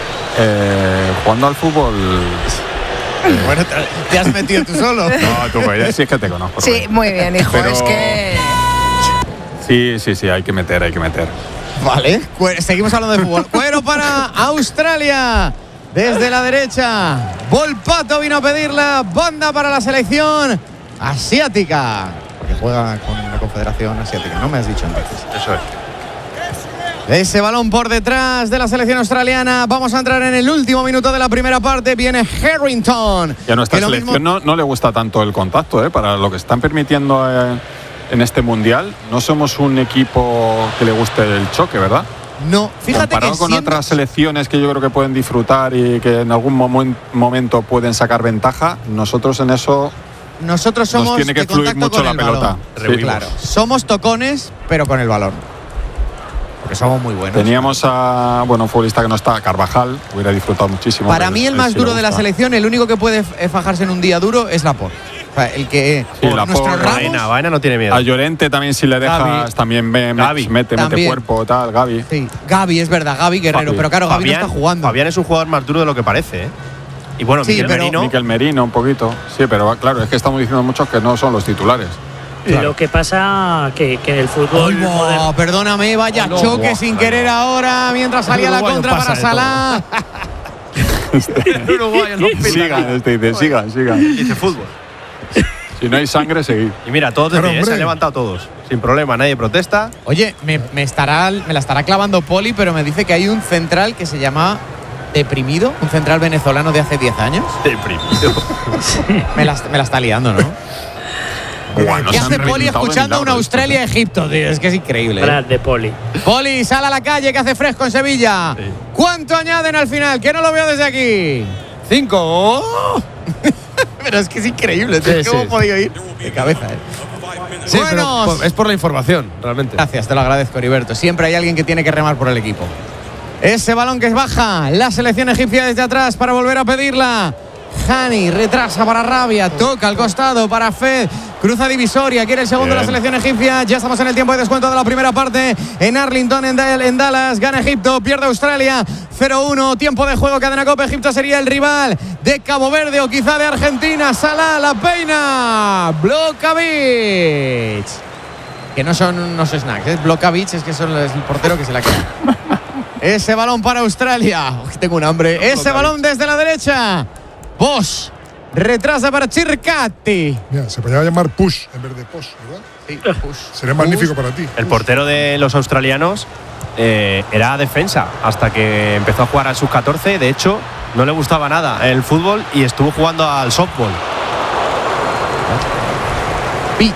Eh, jugando al fútbol. Bueno, te, te has metido tú solo. No, tú, pues, sí es que te conozco. Sí, Rubén. muy bien, hijo. Pero- Es que. Sí, sí, sí, hay que meter, hay que meter. Vale, Cue- seguimos hablando de fútbol. Cuero para Australia. Desde la derecha, Volpato vino a pedir la banda para la selección asiática. Porque juega con la Confederación Asiática, no me has dicho antes. Eso es. Ese balón por detrás de la selección australiana. Vamos a entrar en el último minuto de la primera parte. Viene Harrington. Y a nuestra que lo selección mismo- no, no le gusta tanto el contacto, ¿eh? Para lo que están permitiendo eh, en este mundial. No somos un equipo que le guste el choque, ¿verdad? No, fíjate Comparado que con siendo- otras selecciones que yo creo que pueden disfrutar y que en algún momen- momento pueden sacar ventaja, nosotros en eso nosotros somos nos tiene que de fluir contacto mucho con la el pelota. balón. Sí. Claro, somos tocones, pero con el balón. Porque somos muy buenos. Teníamos a, bueno, un futbolista que no está, Carvajal, hubiera disfrutado muchísimo. Para pero mí el él más sí le duro de la gusta. selección, el único que puede eh, fajarse en un día duro es Laporte. O sea, el que Sí, por Laporte, nuestro Ramos, Vaina, Vaina no tiene miedo. A Llorente también si le dejas, Gavi. también me- me- Gavi. mete, mete También. cuerpo, tal, Gavi. sí, Gavi, es verdad, Gavi Guerrero, Gavi. pero claro, Gavi Fabián, no está jugando. Fabián es un jugador más duro de lo que parece, ¿eh? Y bueno, Sí, Miguel pero- Merino. Miquel Merino un poquito. Sí, pero claro, es que estamos diciendo muchos que no son los titulares. Lo que pasa que, que en el fútbol Ay, moderno- bo, perdóname, vaya Oh, no, choque buah, sin ay, querer no. ahora, mientras salía la Uruguayo contra pasa para de Salah. Uruguayo no pita Sigan, nada. este dice, sigan, sigan. Dice fútbol. Si no hay sangre, seguid. Y mira, todos de Pero, pie, ¿eh? hombre. Se han levantado todos. Sin problema, nadie protesta. Oye, me, me estará, me la estará clavando Poli, pero me dice que hay un central que se llama Deprimido, un central venezolano de hace diez años. Deprimido. Me la, me la está liando, ¿no? Bueno, ¿Qué se han hace Poli reventado de escuchando una milagro Australia-Egipto, tío? Es que es increíble. ¿eh? Brad de Poli. Poli, sal a la calle que hace fresco en Sevilla. Sí. ¿Cuánto añaden al final? Que no lo veo desde aquí. Cinco. Pero es que es increíble, tío. Sí, ¿Cómo sí. he podido ir? De cabeza, ¿eh? Sí, pero Buenos. por- es por la información, realmente. Gracias, te lo agradezco, Heriberto. Siempre hay alguien que tiene que remar por el equipo. Ese balón que baja la selección egipcia desde atrás para volver a pedirla. Hani retrasa para Rabia, toca al costado para Fed, cruza divisoria, quiere el segundo de la Bien. selección egipcia. Ya estamos en el tiempo de descuento de la primera parte en Arlington, en, Dal- en Dallas. Gana Egipto, pierde Australia cero uno. Tiempo de juego, cadena Copa. Egipto sería el rival de Cabo Verde o quizá de Argentina. Salah, la peina. Blokovic. Que no son unos snacks, es Blokovic, es que son es el portero que se la queda. Ese balón para Australia. Uy, tengo un hambre. Ese balón desde la derecha. Bosch retrasa para Circati. Mira, se podría llamar Push en vez de Posh, ¿verdad? Sí, push. Sería magnífico para ti. El portero de los australianos eh, era defensa hasta que empezó a jugar al sub catorce. De hecho, no le gustaba nada el fútbol y estuvo jugando al softball. Beach.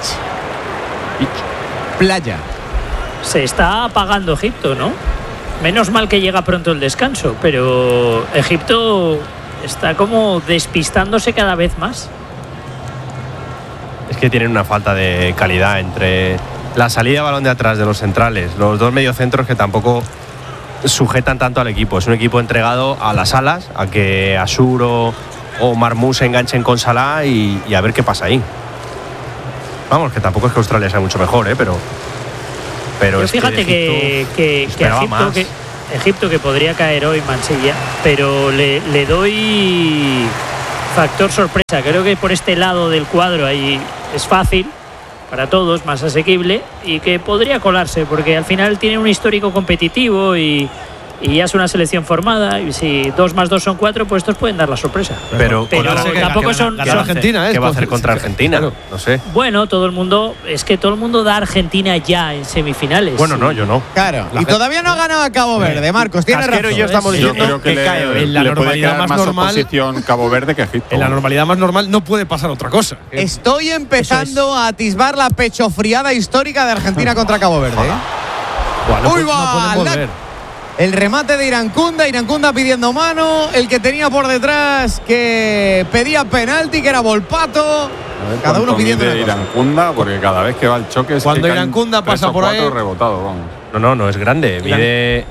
Playa. Se está apagando Egipto, ¿no? Menos mal que llega pronto el descanso, pero Egipto está como despistándose cada vez más. Es que tienen una falta de calidad entre la salida de balón de atrás de los centrales, los dos mediocentros que tampoco sujetan tanto al equipo. Es un equipo entregado a las alas, a que Asur o, o Marmoush se enganchen con Salah y, y a ver qué pasa ahí. Vamos, que tampoco es que Australia sea mucho mejor, ¿eh? pero, pero Yo es fíjate que, que, que, que Egipto, que Egipto que podría caer hoy Mansilla, pero le, le doy factor sorpresa. Creo que por este lado del cuadro ahí es fácil para todos, más asequible, y que podría colarse, porque al final tiene un histórico competitivo y, y ya es una selección formada, y si dos más dos son cuatro, pues estos pueden dar la sorpresa. Pero, pero que, tampoco que, son, que son Argentina, ¿eh? ¿Qué va a hacer contra Argentina? Claro. No sé. Bueno, todo el mundo, es que todo el mundo da a Argentina ya en semifinales. Bueno, no, yo no. Claro, y todavía no ha ganado a Cabo Verde, Marcos, tienes Casquero razón. y yo estamos diciendo yo creo que, que le, cae en la le normalidad puede más, más normal. oposición Cabo Verde que Egipto. En la normalidad más normal no puede pasar otra cosa. Estoy empezando a atisbar la pechofriada histórica de Argentina contra Cabo Verde. ¿eh? Buah, no, ¡Uy, no va! podemos ver. El remate de Irancunda, Irancunda pidiendo mano, el que tenía por detrás que pedía penalti, que era Volpato. Cada uno pidiendo de Irancunda, porque cada vez que va al choque es cuando que Irancunda pasa por ahí rebotado, vamos. No, no, no es grande, mide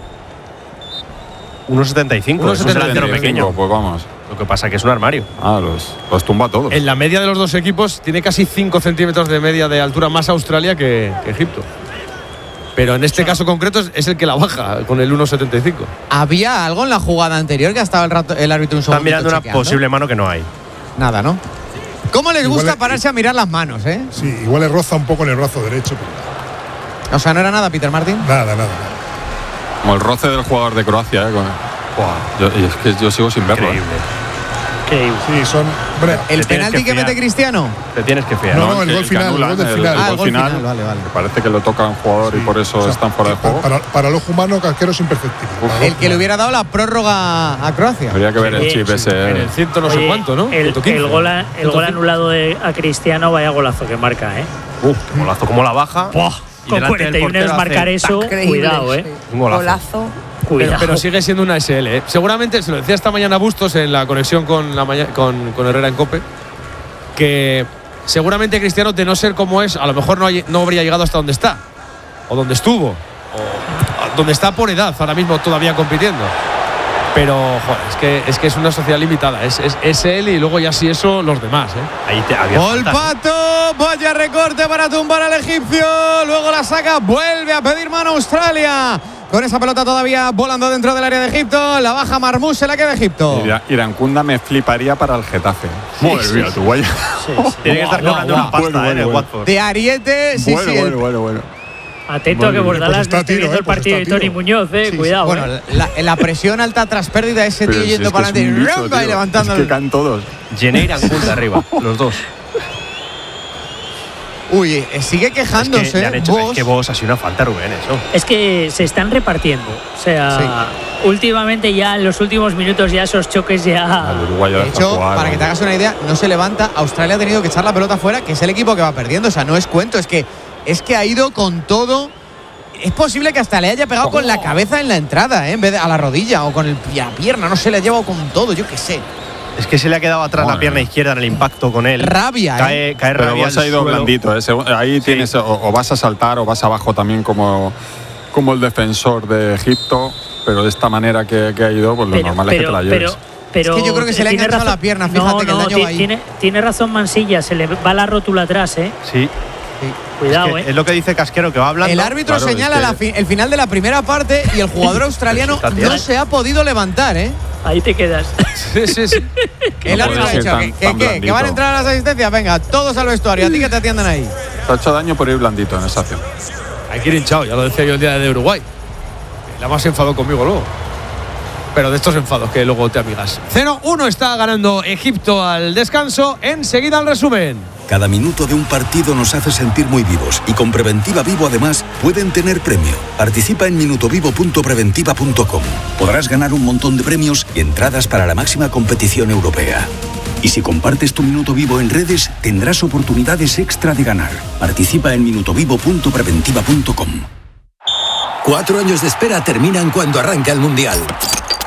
uno setenta y cinco, es un delantero pequeño. Pues vamos. Lo que pasa que es un armario. Ah, los, los tumba todos. En la media de los dos equipos tiene casi cinco centímetros de media de altura más Australia que, que Egipto. Pero en este caso concreto es, es el que la baja con el uno setenta y cinco. ¿Había algo en la jugada anterior que ha estado el, rato, el árbitro un segundo? Están mirando una chequeando? posible mano que no hay. Nada, ¿no? ¿Cómo les Igual gusta es, pararse a mirar las manos, eh? Sí, igual le roza un poco en el brazo derecho. Pero... O sea, ¿no era nada, Peter Martin? Nada, nada. Como el roce del jugador de Croacia, ¿eh? Con... Yo, y es que yo sigo sin verlo. Increíble. Sí, son. Hombre, ¿El penalti que, que mete Cristiano? Te tienes que fiar. No, no, no el, el gol final, anulan, el gol del el, final. El, ah, el gol final, final vale, vale. Parece que lo toca un jugador sí. y por eso o sea, están fuera de juego. Para, para el ojo humano, Casquero es imperceptible. Uf, el que le hubiera dado la prórroga a Croacia. Habría que ver sí, el chip sí, ese. En el ciento no Oye, sé cuánto, ¿no? El, el, gol, a, el gol anulado de, a Cristiano, vaya golazo que marca, ¿eh? Uf, qué golazo, como la baja. ¡Buah! Con cuarenta y uno es marcar eso, cuidado, ¿eh? Un golazo. golazo. Pero, pero sigue siendo una S L, ¿eh? Seguramente, se lo decía esta mañana Bustos en la conexión con, la con, con Herrera en COPE, que seguramente Cristiano, de no ser como es, a lo mejor no, hay, no habría llegado hasta donde está, o donde estuvo, o donde está por edad, ahora mismo todavía compitiendo. Pero, joder, es que es, que es una sociedad limitada, es, es, es él y luego ya si eso, los demás, ¿eh? Ahí te había Volpato, vaya recorte para tumbar al egipcio, luego la saca, vuelve a pedir mano Australia. Con esa pelota todavía volando dentro del área de Egipto, la baja Marmoush, se la queda Egipto. Irancunda me fliparía para el Getafe. Sí, Madre sí, mía, sí. tu guaya. Sí, sí. Tiene que estar cobrando una pasta, bueno, ¿eh? En el bueno. Watford. De Ariete, sí, bueno, sí. bueno, el... bueno, bueno. Atento a que Bordalas pues no esté tiro, viendo eh, el partido pues de Tony Muñoz, eh. Sí, Cuidado. sí. Bueno, eh. la, la presión alta tras pérdida, ese tío Pero yendo si para es que es un adelante bicho, y tío. levantando. Es que caen todos. Jenner Irancunda arriba, los dos. Uy, eh, sigue quejándose. Es que, le han hecho, Vos. es que vos ha sido una falta, Rubén, eso. Es que se están repartiendo. O sea, sí. últimamente ya en los últimos minutos ya esos choques ya. De hecho, jugar, para que te hagas una idea, no se levanta. Australia ha tenido que echar la pelota fuera, que es el equipo que va perdiendo. O sea, no es cuento, es que es que ha ido con todo. Es posible que hasta le haya pegado oh. con la cabeza en la entrada, ¿eh? En vez de a la rodilla o con el, la pierna. No se le ha llevado con todo, yo qué sé. Es que se le ha quedado atrás bueno. la pierna izquierda en el impacto con él. Rabia, cae, ¿eh? cae Pero rabia vos ha ido suelo. blandito. ¿eh? Ahí sí. tienes, o, o vas a saltar o vas abajo también como, como el defensor de Egipto. Pero de esta manera que, que ha ido, pues lo pero, normal pero, es que te la lleves. Pero, pero es que yo creo que se le ha enganchado razón, la pierna. Fíjate no, que no, el daño va ahí. Tiene, tiene razón Mansilla, se le va la rótula atrás, ¿eh? Sí. Sí. Cuidado, es que ¿eh? Es lo que dice Casquero, que va hablando. El árbitro claro, señala es que... la fi el final de la primera parte y el jugador australiano no se ha podido levantar, ¿eh? Ahí te quedas. Sí, sí, sí. El no árbitro ha dicho que, que, que, que van a entrar a las asistencias. Venga, todos al vestuario. A ti que te atiendan ahí. Te ha hecho daño por ir blandito en esa acción. Hay que ir hinchado, ya lo decía yo el día de Uruguay. La más enfadó conmigo luego. Pero de estos enfados que luego te amigas. cero uno está ganando Egipto al descanso. Enseguida el resumen. Cada minuto de un partido nos hace sentir muy vivos y con Preventiva Vivo además pueden tener premio. Participa en minutovivo punto preventiva punto com. Podrás ganar un montón de premios y entradas para la máxima competición europea. Y si compartes tu minuto vivo en redes, tendrás oportunidades extra de ganar. Participa en minutovivo punto preventiva punto com. Cuatro años de espera terminan cuando arranca el Mundial.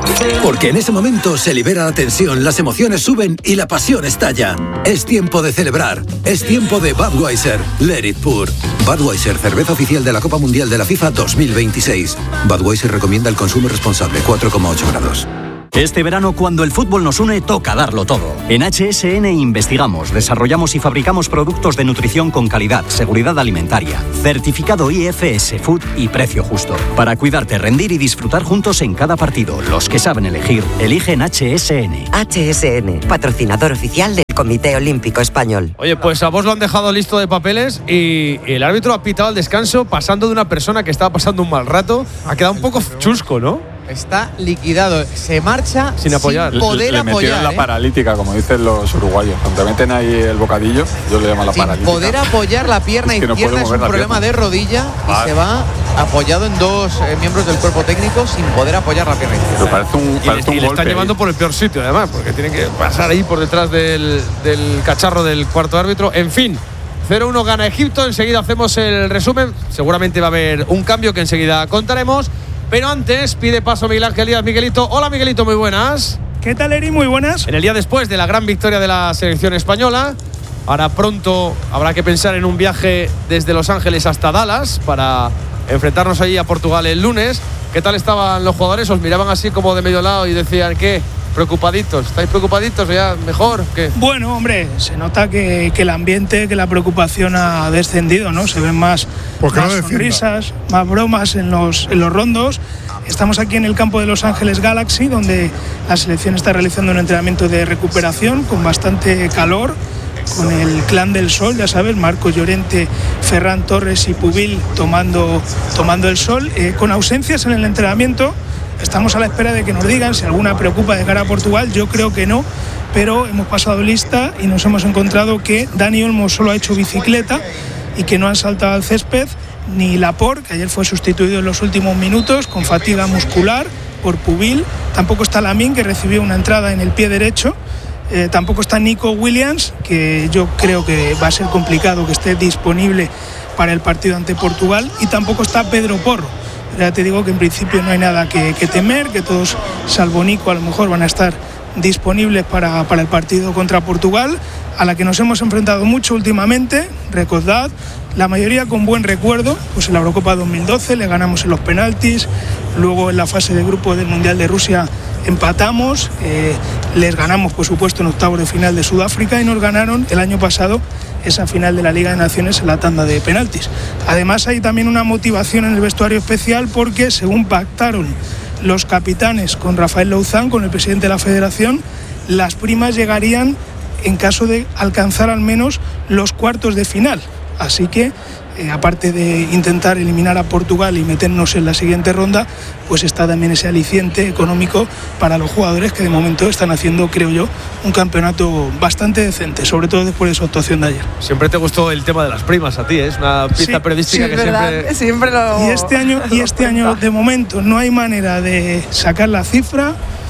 Porque en ese momento se libera la tensión, las emociones suben y la pasión estalla. Es tiempo de celebrar. Es tiempo de Budweiser. Let it pour. Budweiser, cerveza oficial de la Copa Mundial de la FIFA dos mil veintiséis. Budweiser recomienda el consumo responsable, cuatro coma ocho grados. Este verano, cuando el fútbol nos une, toca darlo todo. En H S N investigamos, desarrollamos y fabricamos productos de nutrición con calidad, seguridad alimentaria, certificado I F S Food y precio justo. Para cuidarte, rendir y disfrutar juntos en cada partido. Los que saben elegir, eligen H S N. H S N, patrocinador oficial del Comité Olímpico Español. Oye, pues a vos lo han dejado listo de papeles y el árbitro ha pitado al descanso pasando de una persona que estaba pasando un mal rato. Ha quedado un poco chusco, ¿no? Está liquidado, se marcha sin apoyar, sin poder le, le apoyar. metieron la ¿eh? paralítica, como dicen los uruguayos. Cuando te meten ahí el bocadillo, yo le llamo la sin paralítica. Poder apoyar la pierna es que no izquierda es un problema de rodilla vale. y se va apoyado en dos eh, miembros del cuerpo técnico sin poder apoyar la pierna izquierda. Pero parece un, y parece le, un y le están golpe llevando ahí. por el peor sitio, además, porque tiene que pasar ahí por detrás del, del cacharro del cuarto árbitro. En fin, cero uno gana Egipto. Enseguida hacemos el resumen. Seguramente va a haber un cambio que enseguida contaremos. Pero antes pide paso Miguel Ángel Díaz. Miguelito, hola Miguelito, muy buenas. ¿Qué tal, Eri? Muy buenas. En el día después de la gran victoria de la selección española, ahora pronto habrá que pensar en un viaje desde Los Ángeles hasta Dallas para enfrentarnos allí a Portugal el lunes. ¿Qué tal estaban los jugadores? ¿Os miraban así como de medio lado y decían qué? ¿Preocupaditos? ¿Estáis preocupaditos? ¿Ya mejor? ¿Qué? Bueno, hombre, se nota que, que el ambiente, que la preocupación ha descendido, ¿no? Se ven más, más no sonrisas, más bromas en los, en los rondos. Estamos aquí en el campo de Los Ángeles Galaxy, donde la selección está realizando un entrenamiento de recuperación con bastante calor, con el clan del sol, ya sabes, Marcos Llorente, Ferran Torres y Pubil tomando, tomando el sol, eh, con ausencias en el entrenamiento. Estamos a la espera de que nos digan si alguna preocupa de cara a Portugal. Yo creo que no, pero hemos pasado lista y nos hemos encontrado que Dani Olmo solo ha hecho bicicleta y que no han saltado al césped, ni Laporte, que ayer fue sustituido en los últimos minutos con fatiga muscular por Pubil. Tampoco está Lamine, que recibió una entrada en el pie derecho. Eh, tampoco está Nico Williams, que yo creo que va a ser complicado que esté disponible para el partido ante Portugal. Y tampoco está Pedro Porro. Ya te digo que en principio no hay nada que, que temer, que todos, salvo Nico, a lo mejor van a estar disponibles para, para el partido contra Portugal, a la que nos hemos enfrentado mucho últimamente. Recordad, la mayoría con buen recuerdo, pues en la Eurocopa dos mil doce le ganamos en los penaltis, luego en la fase de grupo del Mundial de Rusia empatamos, eh, les ganamos por supuesto en octavos de final de Sudáfrica y nos ganaron el año pasado esa final de la Liga de Naciones en la tanda de penaltis. Además hay también una motivación en el vestuario especial porque según pactaron los capitanes con Rafael Louzán, con el presidente de la federación, las primas llegarían en caso de alcanzar al menos los cuartos de final. Así que, eh, aparte de intentar eliminar a Portugal y meternos en la siguiente ronda, pues está también ese aliciente económico para los jugadores que de momento están haciendo, creo yo, un campeonato bastante decente, sobre todo después de su actuación de ayer. Siempre te gustó el tema de las primas a ti, ¿eh? Es una pista sí, periodística sí, que verdad, siempre... siempre lo... Y este año, y este año de momento no hay manera de sacar la cifra.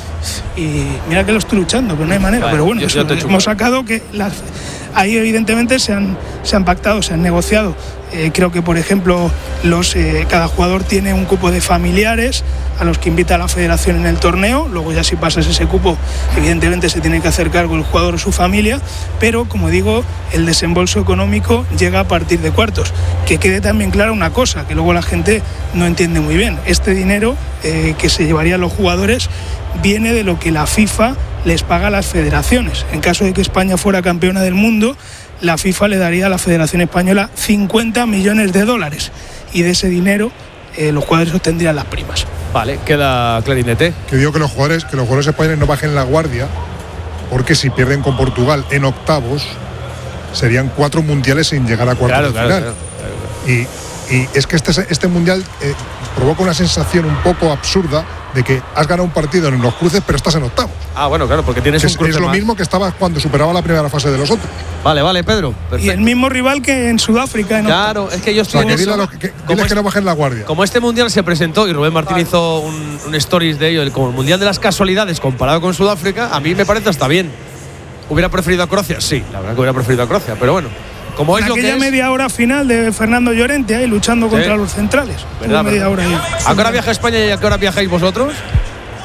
Y mira que lo estoy luchando, pero no hay manera. Vale, pero bueno, yo, eso, yo te hemos sacado que las, ahí evidentemente se han, se han pactado, se han negociado. Eh, creo que, por ejemplo, los, eh, cada jugador tiene un cupo de familiares a los que invita a la federación en el torneo. Luego ya si pasas ese cupo, evidentemente se tiene que hacer cargo el jugador o su familia. Pero, como digo, el desembolso económico llega a partir de cuartos. Que quede también clara una cosa, que luego la gente no entiende muy bien. Este dinero eh, que se llevarían los jugadores viene de lo que la FIFA les paga a las federaciones. En caso de que España fuera campeona del mundo, la FIFA le daría a la Federación Española cincuenta millones de dólares y de ese dinero eh, los jugadores obtendrían las primas. Vale, queda clarinete. Que digo que los jugadores, que los jugadores españoles no bajen la guardia, porque si pierden con Portugal en octavos, serían cuatro mundiales sin llegar a cuartos claro, de claro, final. Claro, claro. Y Y es que este, este mundial eh, provoca una sensación un poco absurda de que has ganado un partido en los cruces, pero estás en octavos. Ah, bueno, claro, porque tienes es, un cruce Es lo más. mismo que estaba cuando superaba la primera fase de los otros. Vale, vale, Pedro. Perfecto. Y el mismo rival que en Sudáfrica. ¿no? Claro, es que yo estoy o sea, en que eso. dile, que, que, diles es, que no bajen la guardia. Como este mundial se presentó y Rubén Martín hizo un, un stories de ello, el, como el mundial de las casualidades comparado con Sudáfrica, a mí me parece hasta bien. ¿Hubiera preferido a Croacia? Sí, la verdad que hubiera preferido a Croacia, pero bueno. Como es lo que aquella es, media hora final de Fernando Llorente ahí luchando contra sí. los centrales. ¿Verdad, media verdad? hora ahí. ¿A qué hora viaja España y a qué hora viajáis vosotros?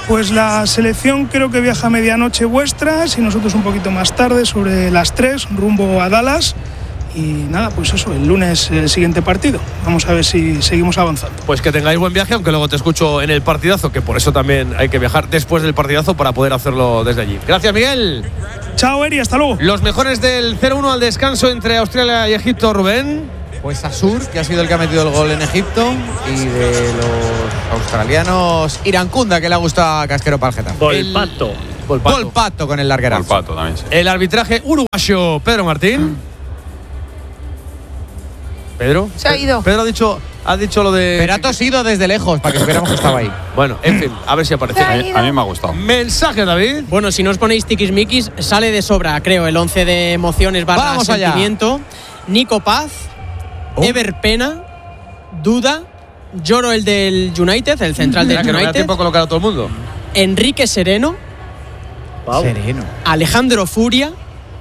Pues la selección creo que viaja a medianoche vuestras y nosotros un poquito más tarde, sobre las tres, rumbo a Dallas. Y nada, pues eso, el lunes el siguiente partido. Vamos a ver si seguimos avanzando. Pues que tengáis buen viaje, aunque luego te escucho en el partidazo, que por eso también hay que viajar después del partidazo para poder hacerlo desde allí. Gracias, Miguel. Chao, Eri, hasta luego. Los mejores del cero uno al descanso entre Australia y Egipto, Rubén. Pues Asur, que ha sido el que ha metido el gol en Egipto, y de los australianos Irankunda, que le ha gustado a Casquero para el Getafe. Volpato. Volpato. Volpato con el larguerazo. Volpato también, sí. El arbitraje uruguayo, Pedro Martín. Pedro. Se ha ido. Pedro ha dicho, ha dicho lo de. Pero ha tosido desde lejos para que supiéramos que estaba ahí. Bueno, en fin, a ver si aparece. A mí, a mí me ha gustado. Mensaje, David. Bueno, si no os ponéis tiquismiquis, sale de sobra, creo, el once de emociones barra Vamos allá. sentimiento. Nico Paz, Oh. Ever Pena, Duda, Lloro el del United, el central del Mira que no me da United, tiempo a colocar a todo el mundo. Enrique Sereno, Pau. Sereno. Alejandro Furia,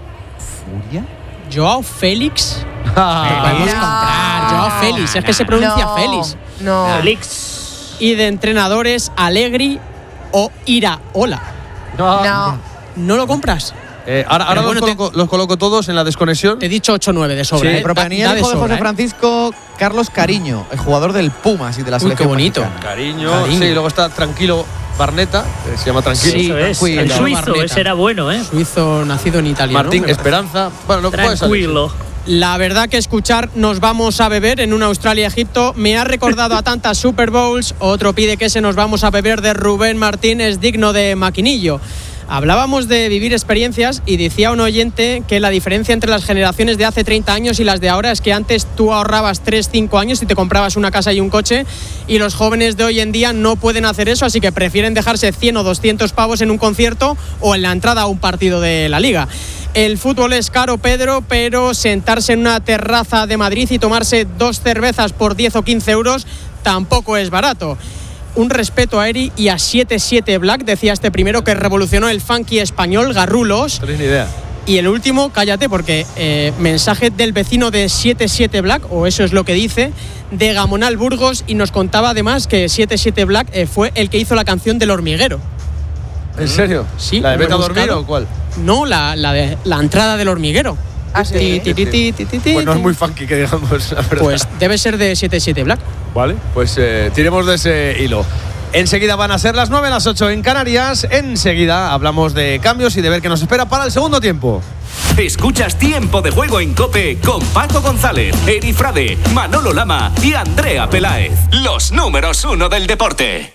¿Furia? Joao Félix. Ah, Podemos no, comprar Joao Félix, es que se pronuncia no, Félix. No. Felix. Y de entrenadores, Allegri o Iraola. no. No. ¿No lo compras? Eh, ahora ahora Pero los, bueno, coloco, los coloco todos en la desconexión. Te he dicho ocho nueve de sobra. Sí, ¿eh? Proponía Da- da el de hijo de sobra, José ¿eh? Francisco, Carlos Cariño, el jugador del Pumas y de la Uy, selección qué bonito. mexicana. Cariño. Cariño. Sí, luego está Tranquilo Barneta, que se llama Tranquilo. Sí, eso es. tranquilo. El suizo, Barneta. ese era bueno, ¿eh? Suizo nacido en Italia. Martín ¿no? Me parece. Esperanza. Bueno, no puede salir. Tranquilo. La verdad que escuchar Nos vamos a beber en un Australia-Egipto me ha recordado a tantas Super Bowls. Otro pide que ese Nos vamos a beber de Rubén Martín es digno de maquinillo. Hablábamos de vivir experiencias y decía un oyente que la diferencia entre las generaciones de hace treinta años y las de ahora es que antes tú ahorrabas tres cinco años y te comprabas una casa y un coche, y los jóvenes de hoy en día no pueden hacer eso, así que prefieren dejarse cien o doscientos pavos en un concierto o en la entrada a un partido de la Liga. El fútbol es caro, Pedro, pero sentarse en una terraza de Madrid y tomarse dos cervezas por diez o quince euros tampoco es barato. Un respeto a Eri y a setenta y siete Black, decía este primero, que revolucionó el funky español, Garrulos. No tenéis ni idea. Y el último, cállate, porque eh, mensaje del vecino de setenta y siete Black, o eso es lo que dice, de Gamonal Burgos, y nos contaba además que setenta y siete Black eh, fue el que hizo la canción del hormiguero. ¿En serio? Sí. ¿La de lo he Vete a dormir buscado. o cuál? No, la, la, de, la entrada del hormiguero. Ah, sí. Ti, ti, ti, ti, ti, ti, ti. Pues no es muy funky que digamos, la verdad. Pues debe ser de setenta y siete Black. Vale, pues eh, tiremos de ese hilo. Enseguida van a ser las nueve, las ocho en Canarias. Enseguida hablamos de cambios y de ver qué nos espera para el segundo tiempo. Escuchas Tiempo de Juego en COPE con Paco González, Eri Frade, Manolo Lama y Andrea Peláez. Los números uno del deporte.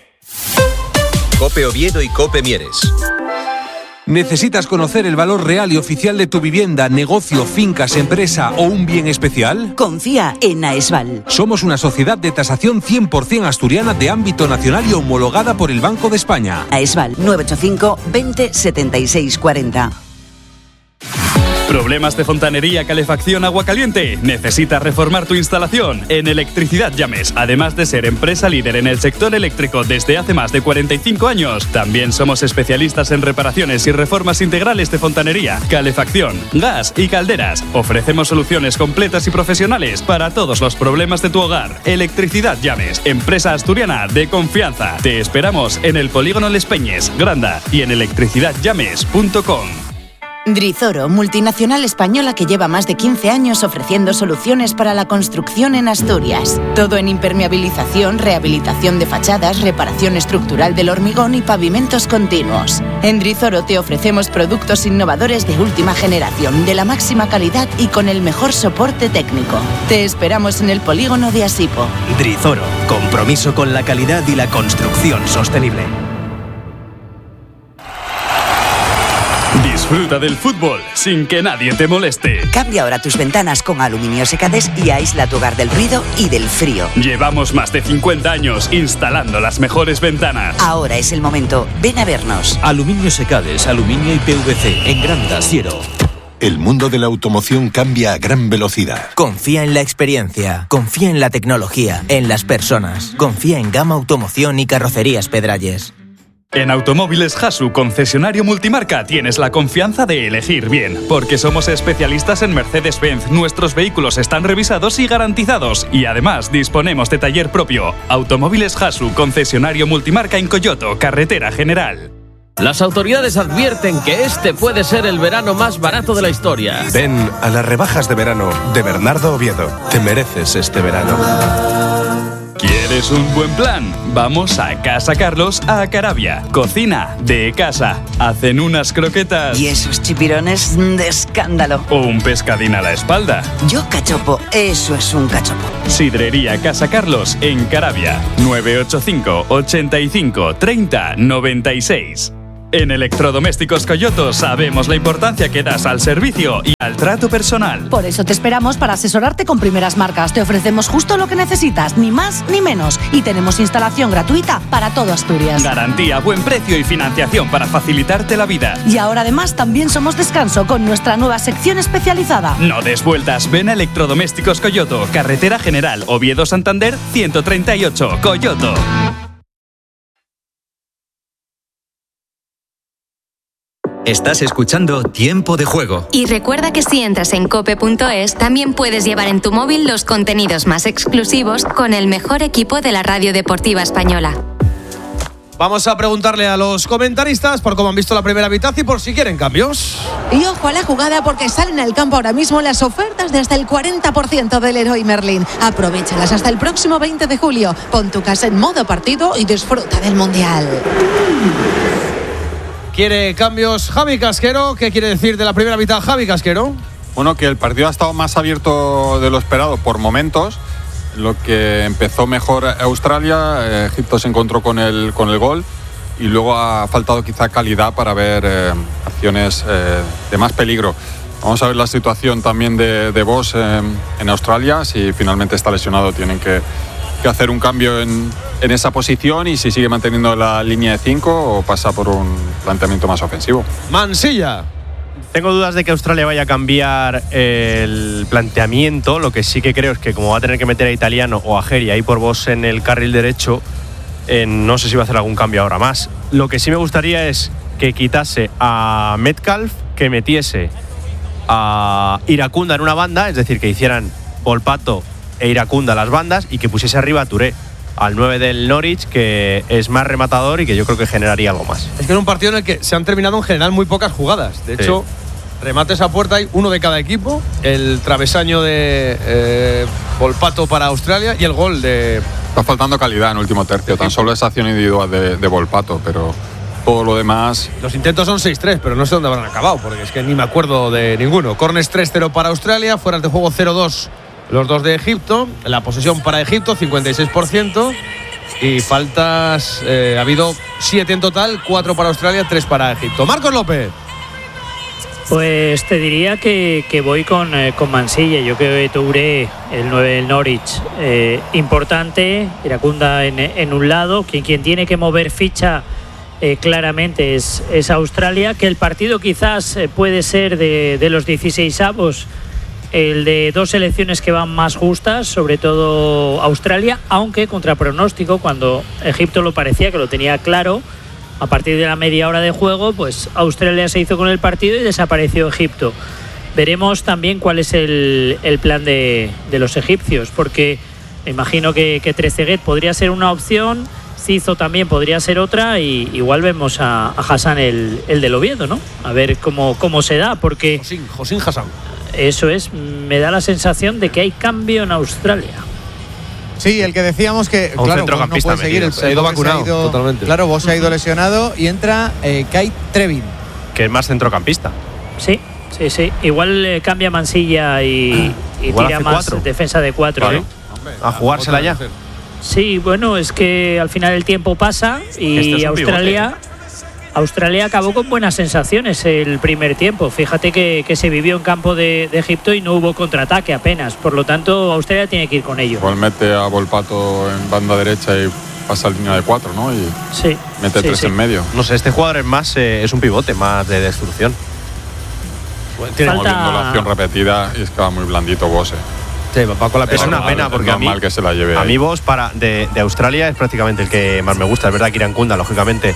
COPE Oviedo y COPE Mieres. ¿Necesitas conocer el valor real y oficial de tu vivienda, negocio, fincas, empresa o un bien especial? Confía en Aesval. Somos una sociedad de tasación cien por ciento asturiana de ámbito nacional y homologada por el Banco de España. Aesval nueve ocho cinco veinte setenta y seis cuarenta. ¿Problemas de fontanería, calefacción, agua caliente? ¿Necesitas reformar tu instalación? En Electricidad Llames, además de ser empresa líder en el sector eléctrico desde hace más de cuarenta y cinco años, también somos especialistas en reparaciones y reformas integrales de fontanería, calefacción, gas y calderas. Ofrecemos soluciones completas y profesionales para todos los problemas de tu hogar. Electricidad Llames, empresa asturiana de confianza. Te esperamos en el Polígono Les Peñes, Granda, y en electricidad llames punto com. Drizoro, multinacional española que lleva más de quince años ofreciendo soluciones para la construcción en Asturias. Todo en impermeabilización, rehabilitación de fachadas, reparación estructural del hormigón y pavimentos continuos. En Drizoro te ofrecemos productos innovadores de última generación, de la máxima calidad y con el mejor soporte técnico. Te esperamos en el polígono de Asipo. Drizoro, compromiso con la calidad y la construcción sostenible. Disfruta del fútbol sin que nadie te moleste. Cambia ahora tus ventanas con Aluminio Secades y aísla tu hogar del ruido y del frío. Llevamos más de cincuenta años instalando las mejores ventanas. Ahora es el momento. Ven a vernos. Aluminio Secades, aluminio y P V C en Granda, Siero. El mundo de la automoción cambia a gran velocidad. Confía en la experiencia, confía en la tecnología, en las personas. Confía en Gama Automoción y Carrocerías Pedralles. En Automóviles Hasu, concesionario multimarca, tienes la confianza de elegir bien, porque somos especialistas en Mercedes-Benz. Nuestros vehículos están revisados y garantizados, y además disponemos de taller propio. Automóviles Hasu, concesionario multimarca en Coyoto, Carretera General. Las autoridades advierten que este puede ser el verano más barato de la historia. Ven a las rebajas de verano de Bernardo Oviedo. Te mereces este verano. ¿Quieres un buen plan? Vamos a Casa Carlos a Carabia. Cocina de casa. Hacen unas croquetas. Y esos chipirones de escándalo. O un pescadín a la espalda. Yo cachopo, eso es un cachopo. Sidrería Casa Carlos en Carabia. nueve ocho cinco, ochenta y cinco, treinta, noventa y seis. En Electrodomésticos Coyoto sabemos la importancia que das al servicio y al trato personal. Por eso te esperamos para asesorarte con primeras marcas. Te ofrecemos justo lo que necesitas, ni más ni menos. Y tenemos instalación gratuita para todo Asturias. Garantía, buen precio y financiación para facilitarte la vida. Y ahora además también somos descanso con nuestra nueva sección especializada. No des vueltas, ven a Electrodomésticos Coyoto, Carretera General, Oviedo Santander, ciento treinta y ocho, Coyoto. Estás escuchando Tiempo de Juego. Y recuerda que si entras en cope punto es, también puedes llevar en tu móvil los contenidos más exclusivos con el mejor equipo de la radio deportiva española. Vamos a preguntarle a los comentaristas por cómo han visto la primera mitad y por si quieren cambios. Y ojo a la jugada porque salen al campo ahora mismo las ofertas de hasta el cuarenta por ciento del Leroy Merlin. Aprovéchalas hasta el próximo veinte de julio. Pon tu casa en modo partido y disfruta del Mundial. ¿Quiere cambios Javi Casquero? ¿Qué quiere decir de la primera mitad Javi Casquero? Bueno, que el partido ha estado más abierto de lo esperado por momentos. Lo que empezó mejor Australia, Egipto se encontró con el, con el gol y luego ha faltado quizá calidad para ver eh, acciones eh, de más peligro. Vamos a ver la situación también de, de Bosz eh, en Australia. Si finalmente está lesionado tienen que, que hacer un cambio en, en esa posición y si sigue manteniendo la línea de cinco o pasa por un planteamiento más ofensivo. Mansilla. Tengo dudas de que Australia vaya a cambiar el planteamiento. Lo que sí que creo es que como va a tener que meter a Italiano o a Geri ahí por Bosz en el carril derecho, eh, no sé si va a hacer algún cambio ahora más. Lo que sí me gustaría es que quitase a Metcalf, que metiese a Iracunda en una banda, es decir, que hicieran Volpato e Iracunda las bandas y que pusiese arriba a Touré, al nueve del Norwich, que es más rematador y que yo creo que generaría algo más. Es que en un partido en el que se han terminado en general muy pocas jugadas. De hecho, sí. Remates a puerta hay uno de cada equipo, el travesaño de eh, Volpato para Australia y el gol de... Está faltando calidad en último tercio, tan solo esa acción individual de, de Volpato, pero todo lo demás... Los intentos son seis tres, pero no sé dónde habrán acabado, porque es que ni me acuerdo de ninguno. Corners tres cero para Australia, fueras de juego cero dos los dos de Egipto, la posesión para Egipto cincuenta y seis por ciento y faltas, eh, ha habido siete en total, cuatro para Australia, tres para Egipto. Marcos López. Pues te diría que, que voy con, eh, con Mansilla. Yo creo que Touré, el nueve del Norwich, eh, importante, Iracunda en, en un lado, quien, quien tiene que mover ficha eh, claramente es, es Australia, que el partido quizás eh, puede ser de, de los dieciseisavos el de dos selecciones que van más justas, sobre todo Australia, aunque contra pronóstico, cuando Egipto lo parecía que lo tenía claro, a partir de la media hora de juego, pues Australia se hizo con el partido y desapareció Egipto. Veremos también cuál es el, el plan de, de los egipcios, porque me imagino que, que Trezeguet podría ser una opción, Cizo también podría ser otra, y igual vemos a, a Hassan el, el del Oviedo, ¿no? A ver cómo, cómo se da, porque... Josín, Josín Hassan. Eso es, me da la sensación de que hay cambio en Australia. Sí, el que decíamos que, un claro, centrocampista no puede seguir, el, se ha ido vacunado, se ha ido, totalmente. Claro, vos se ha ido lesionado y entra eh, Kai Trevin. Que es más centrocampista. Sí, sí, sí. Igual eh, cambia Mansilla y, y tira más cuatro. Defensa de cuatro. Claro. ¿eh? A jugársela ya. Sí, bueno, es que al final el tiempo pasa y este es Australia... Australia acabó con buenas sensaciones el primer tiempo. Fíjate que, que se vivió en campo de, de Egipto y no hubo contraataque apenas. Por lo tanto, Australia tiene que ir con ello. Igual mete a Volpato en banda derecha y pasa a línea de cuatro, ¿no? Y sí, mete sí, tres sí. en medio. No sé, este jugador es más, eh, es un pivote, más de destrucción. Estamos Falta... viendo la acción repetida y es que va muy blandito Bosz. Sí, va con la es una pena porque a mí, que se la lleve a ahí. mí Bosz para de, de Australia es prácticamente el que más me gusta. Es verdad que Iracunda, lógicamente,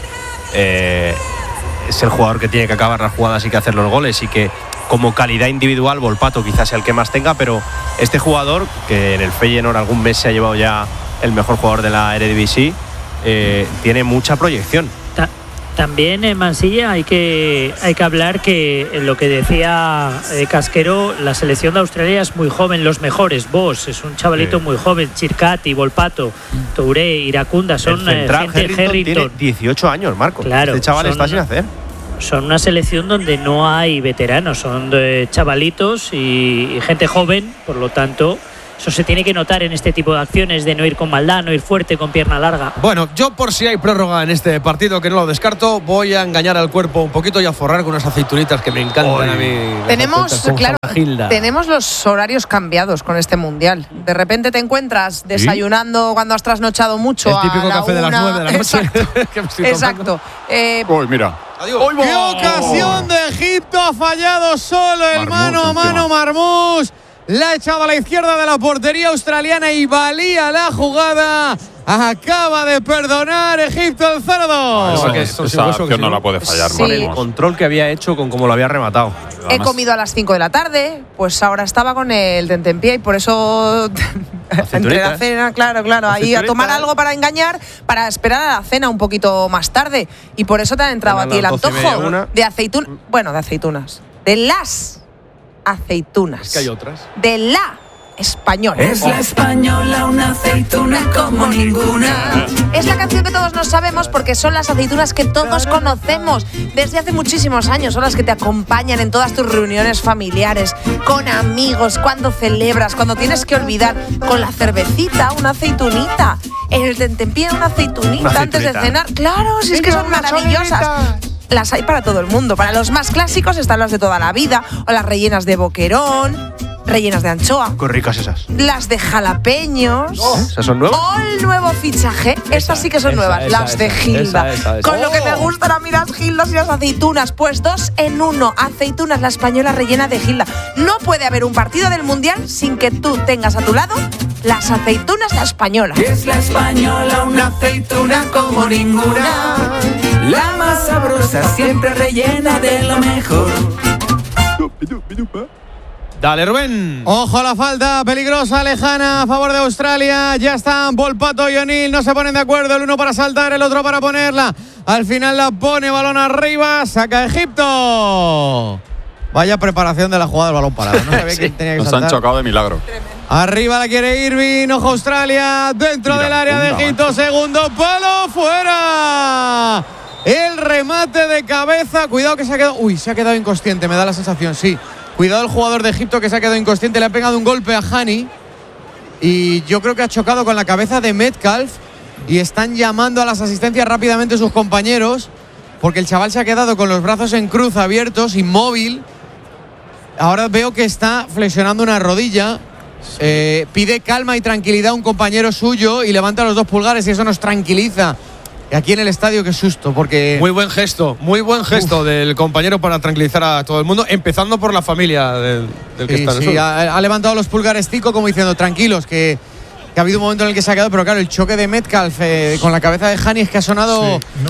eh, es el jugador que tiene que acabar las jugadas y que hacer los goles, y que como calidad individual Volpato quizás sea el que más tenga, pero este jugador, que en el Feyenoord algún mes se ha llevado ya el mejor jugador de la Eredivisie, eh, tiene mucha proyección. Ta también en Mansilla hay que, hay que hablar que lo que decía eh, Casquero, la selección de Australia es muy joven, los mejores. Bosz es un chavalito sí. muy joven, Chircati, Volpato, Touré, Iracunda, son el central, eh, gente Harrington Harrington. Tiene dieciocho años, Marco. Claro, este chaval son, está sin hacer. Son una selección donde no hay veteranos, son de chavalitos y, y gente joven, por lo tanto eso se tiene que notar en este tipo de acciones, de no ir con maldad, no ir fuerte, con pierna larga. Bueno, yo por si hay prórroga en este partido, que no lo descarto, voy a engañar al cuerpo un poquito y a forrar con unas aceitunitas que me encantan Oy. a mí. Tenemos, claro, tenemos los horarios cambiados con este Mundial. De repente te encuentras desayunando ¿Sí? cuando has trasnochado mucho. El típico a la café una. de las nueve de la noche. Exacto. Exacto. Eh, Uy, mira. Adiós. ¡Qué ocasión de Egipto! Ha fallado solo el Marmús, mano a mano Marmús. La ha echado a la izquierda de la portería australiana y valía la jugada. Acaba de perdonar Egipto el cero dos. Ah, esa esa acción no la puede fallar. Sí. El control que había hecho con cómo lo había rematado. He Además, comido a las cinco de la tarde, pues ahora estaba con el tentempié y por eso entre la cena, claro, claro, ahí a tomar algo para engañar, para esperar a la cena un poquito más tarde. Y por eso te ha entrado a ti el antojo de aceitunas. Bueno, de aceitunas. De las aceitunas. Es que hay otras. De la española. Es la española, una aceituna como ninguna. Es la canción que todos nos sabemos porque son las aceitunas que todos conocemos desde hace muchísimos años. Son las que te acompañan en todas tus reuniones familiares, con amigos, cuando celebras, cuando tienes que olvidar, con la cervecita, una aceitunita. En el tentempié, una aceitunita, una aceitunita antes de cenar. Claro, si es que son maravillosas. Las hay para todo el mundo. Para los más clásicos están las de toda la vida, o las rellenas de boquerón, rellenas de anchoa. Qué ricas esas. Las de jalapeños. Oh, ¿esas son nuevas? O el nuevo fichaje. Esa, Estas sí que son esa, nuevas. Esa, las esa, de Gilda. Esa, esa, esa. Con oh. lo que me gustan a mí las Gildas y las aceitunas. Pues dos en uno. Aceitunas, la española rellena de Gilda. No puede haber un partido del Mundial sin que tú tengas a tu lado las aceitunas, la española. Es la española, una aceituna como ninguna. La más sabrosa, siempre rellena de lo mejor. Dale, Rubén. Ojo a la falta peligrosa, lejana, a favor de Australia. Ya están Volpato y O'Neill, no se ponen de acuerdo. El uno para saltar, el otro para ponerla. Al final la pone, balón arriba, saca Egipto. Vaya preparación de la jugada del balón parado. No sabía sí. quién tenía que Nos saltar. han chocado de milagro. Arriba la quiere Irving, ojo Australia, dentro Mira, del área de Egipto, mancha. Segundo palo, fuera. El remate de cabeza, cuidado que se ha quedado, uy, se ha quedado inconsciente, me da la sensación, sí. Cuidado el jugador de Egipto que se ha quedado inconsciente, le ha pegado un golpe a Hani y yo creo que ha chocado con la cabeza de Metcalf y están llamando a las asistencias rápidamente sus compañeros porque el chaval se ha quedado con los brazos en cruz abiertos, inmóvil. Ahora veo que está flexionando una rodilla. Eh, pide calma y tranquilidad a un compañero suyo y levanta los dos pulgares y eso nos tranquiliza. Y aquí en el estadio, qué susto, porque… Muy buen gesto, muy buen gesto Uf. del compañero para tranquilizar a todo el mundo, empezando por la familia del, del que sí, está en el sí, sur. ha, ha levantado los pulgares Tico como diciendo, tranquilos, que, que ha habido un momento en el que se ha quedado, pero claro, el choque de Metcalf eh, con la cabeza de Hani es que ha sonado… Sí.